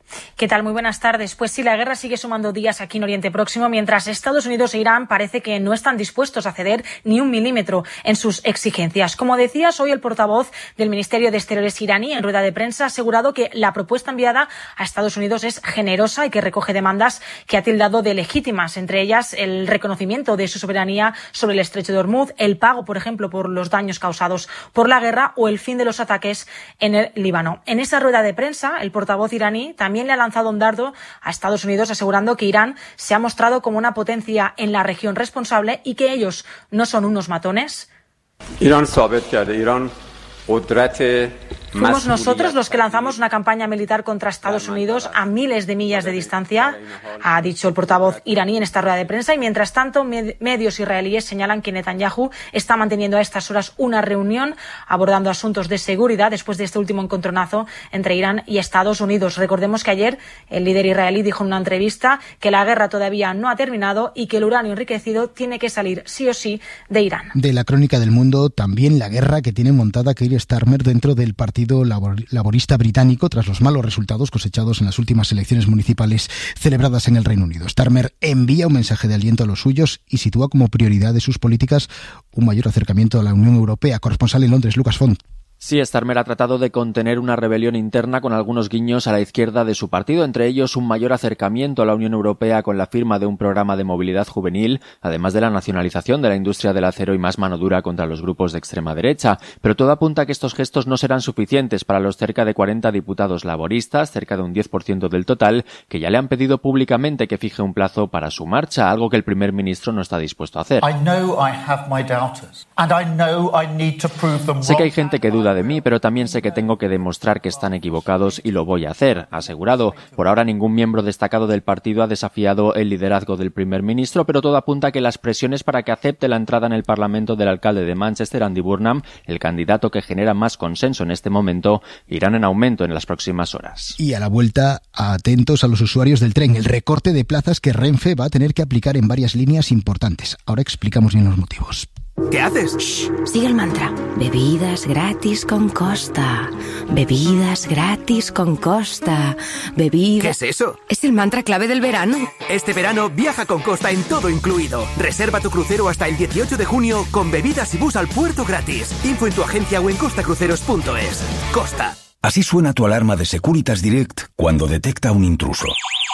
¿Qué tal? Muy buenas tardes. Pues sí, la guerra sigue sumando días aquí en Oriente Próximo, mientras Estados Unidos e Irán parece que no están dispuestos a ceder ni un milímetro en sus exigencias. Como decías, hoy el portavoz del Ministerio de Exteriores iraní, en rueda de prensa, ha asegurado que la propuesta enviada a Estados Unidos es generosa y que recoge demandas que ha tildado de legítimas, entre ellas el reconocimiento de su soberanía sobre el estrecho de Hormuz, el pago, por ejemplo, por los daños causados por la guerra o el fin de los ataques en el Líbano. En esa rueda de prensa, el portavoz iraní también le ha lanzado un dardo a Estados Unidos, asegurando que Irán se ha mostrado como una potencia en la región responsable y que ellos no son unos matones. Irán ثابت کرده ایران قدرت Fuimos nosotros los que lanzamos una campaña militar contra Estados Unidos a miles de millas de distancia, ha dicho el portavoz iraní en esta rueda de prensa, y mientras tanto med- medios israelíes señalan que Netanyahu está manteniendo a estas horas una reunión abordando asuntos de seguridad después de este último encontronazo entre Irán y Estados Unidos. Recordemos que ayer el líder israelí dijo en una entrevista que la guerra todavía no ha terminado y que el uranio enriquecido tiene que salir sí o sí de Irán. De la crónica del mundo, también la guerra que tiene montada Keir Starmer dentro del Partido Labor- Laborista británico tras los malos resultados cosechados en las últimas elecciones municipales celebradas en el Reino Unido. Starmer envía un mensaje de aliento a los suyos y sitúa como prioridad de sus políticas un mayor acercamiento a la Unión Europea. Corresponsal en Londres, Lucas Font. Sí, Starmer ha tratado de contener una rebelión interna con algunos guiños a la izquierda de su partido, entre ellos un mayor acercamiento a la Unión Europea con la firma de un programa de movilidad juvenil, además de la nacionalización de la industria del acero y más mano dura contra los grupos de extrema derecha. Pero todo apunta a que estos gestos no serán suficientes para los cerca de cuarenta diputados laboristas, cerca de un diez por ciento del total, que ya le han pedido públicamente que fije un plazo para su marcha, algo que el primer ministro no está dispuesto a hacer. I know I have my doubters, and I know I need to prove them Sé que hay wrong. gente que duda de mí, pero también sé que tengo que demostrar que están equivocados y lo voy a hacer, ha asegurado. Por ahora ningún miembro destacado del partido ha desafiado el liderazgo del primer ministro, pero todo apunta a que las presiones para que acepte la entrada en el Parlamento del alcalde de Manchester, Andy Burnham, el candidato que genera más consenso en este momento, irán en aumento en las próximas horas. Y a la vuelta, atentos a los usuarios del tren, el recorte de plazas que Renfe va a tener que aplicar en varias líneas importantes. Ahora explicamos bien los motivos. ¿Qué haces? Shh, sigue el mantra. Bebidas gratis con Costa. Bebidas gratis con Costa. Bebidas... ¿Qué es eso? Es el mantra clave del verano. Este verano viaja con Costa en todo incluido. Reserva tu crucero hasta el dieciocho de junio con bebidas y bus al puerto gratis. Info en tu agencia o en costacruceros punto es. Costa. Así suena tu alarma de Securitas Direct cuando detecta un intruso.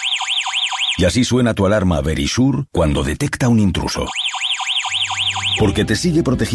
Y así suena tu alarma Verisure cuando detecta un intruso. Porque te sigue protegiendo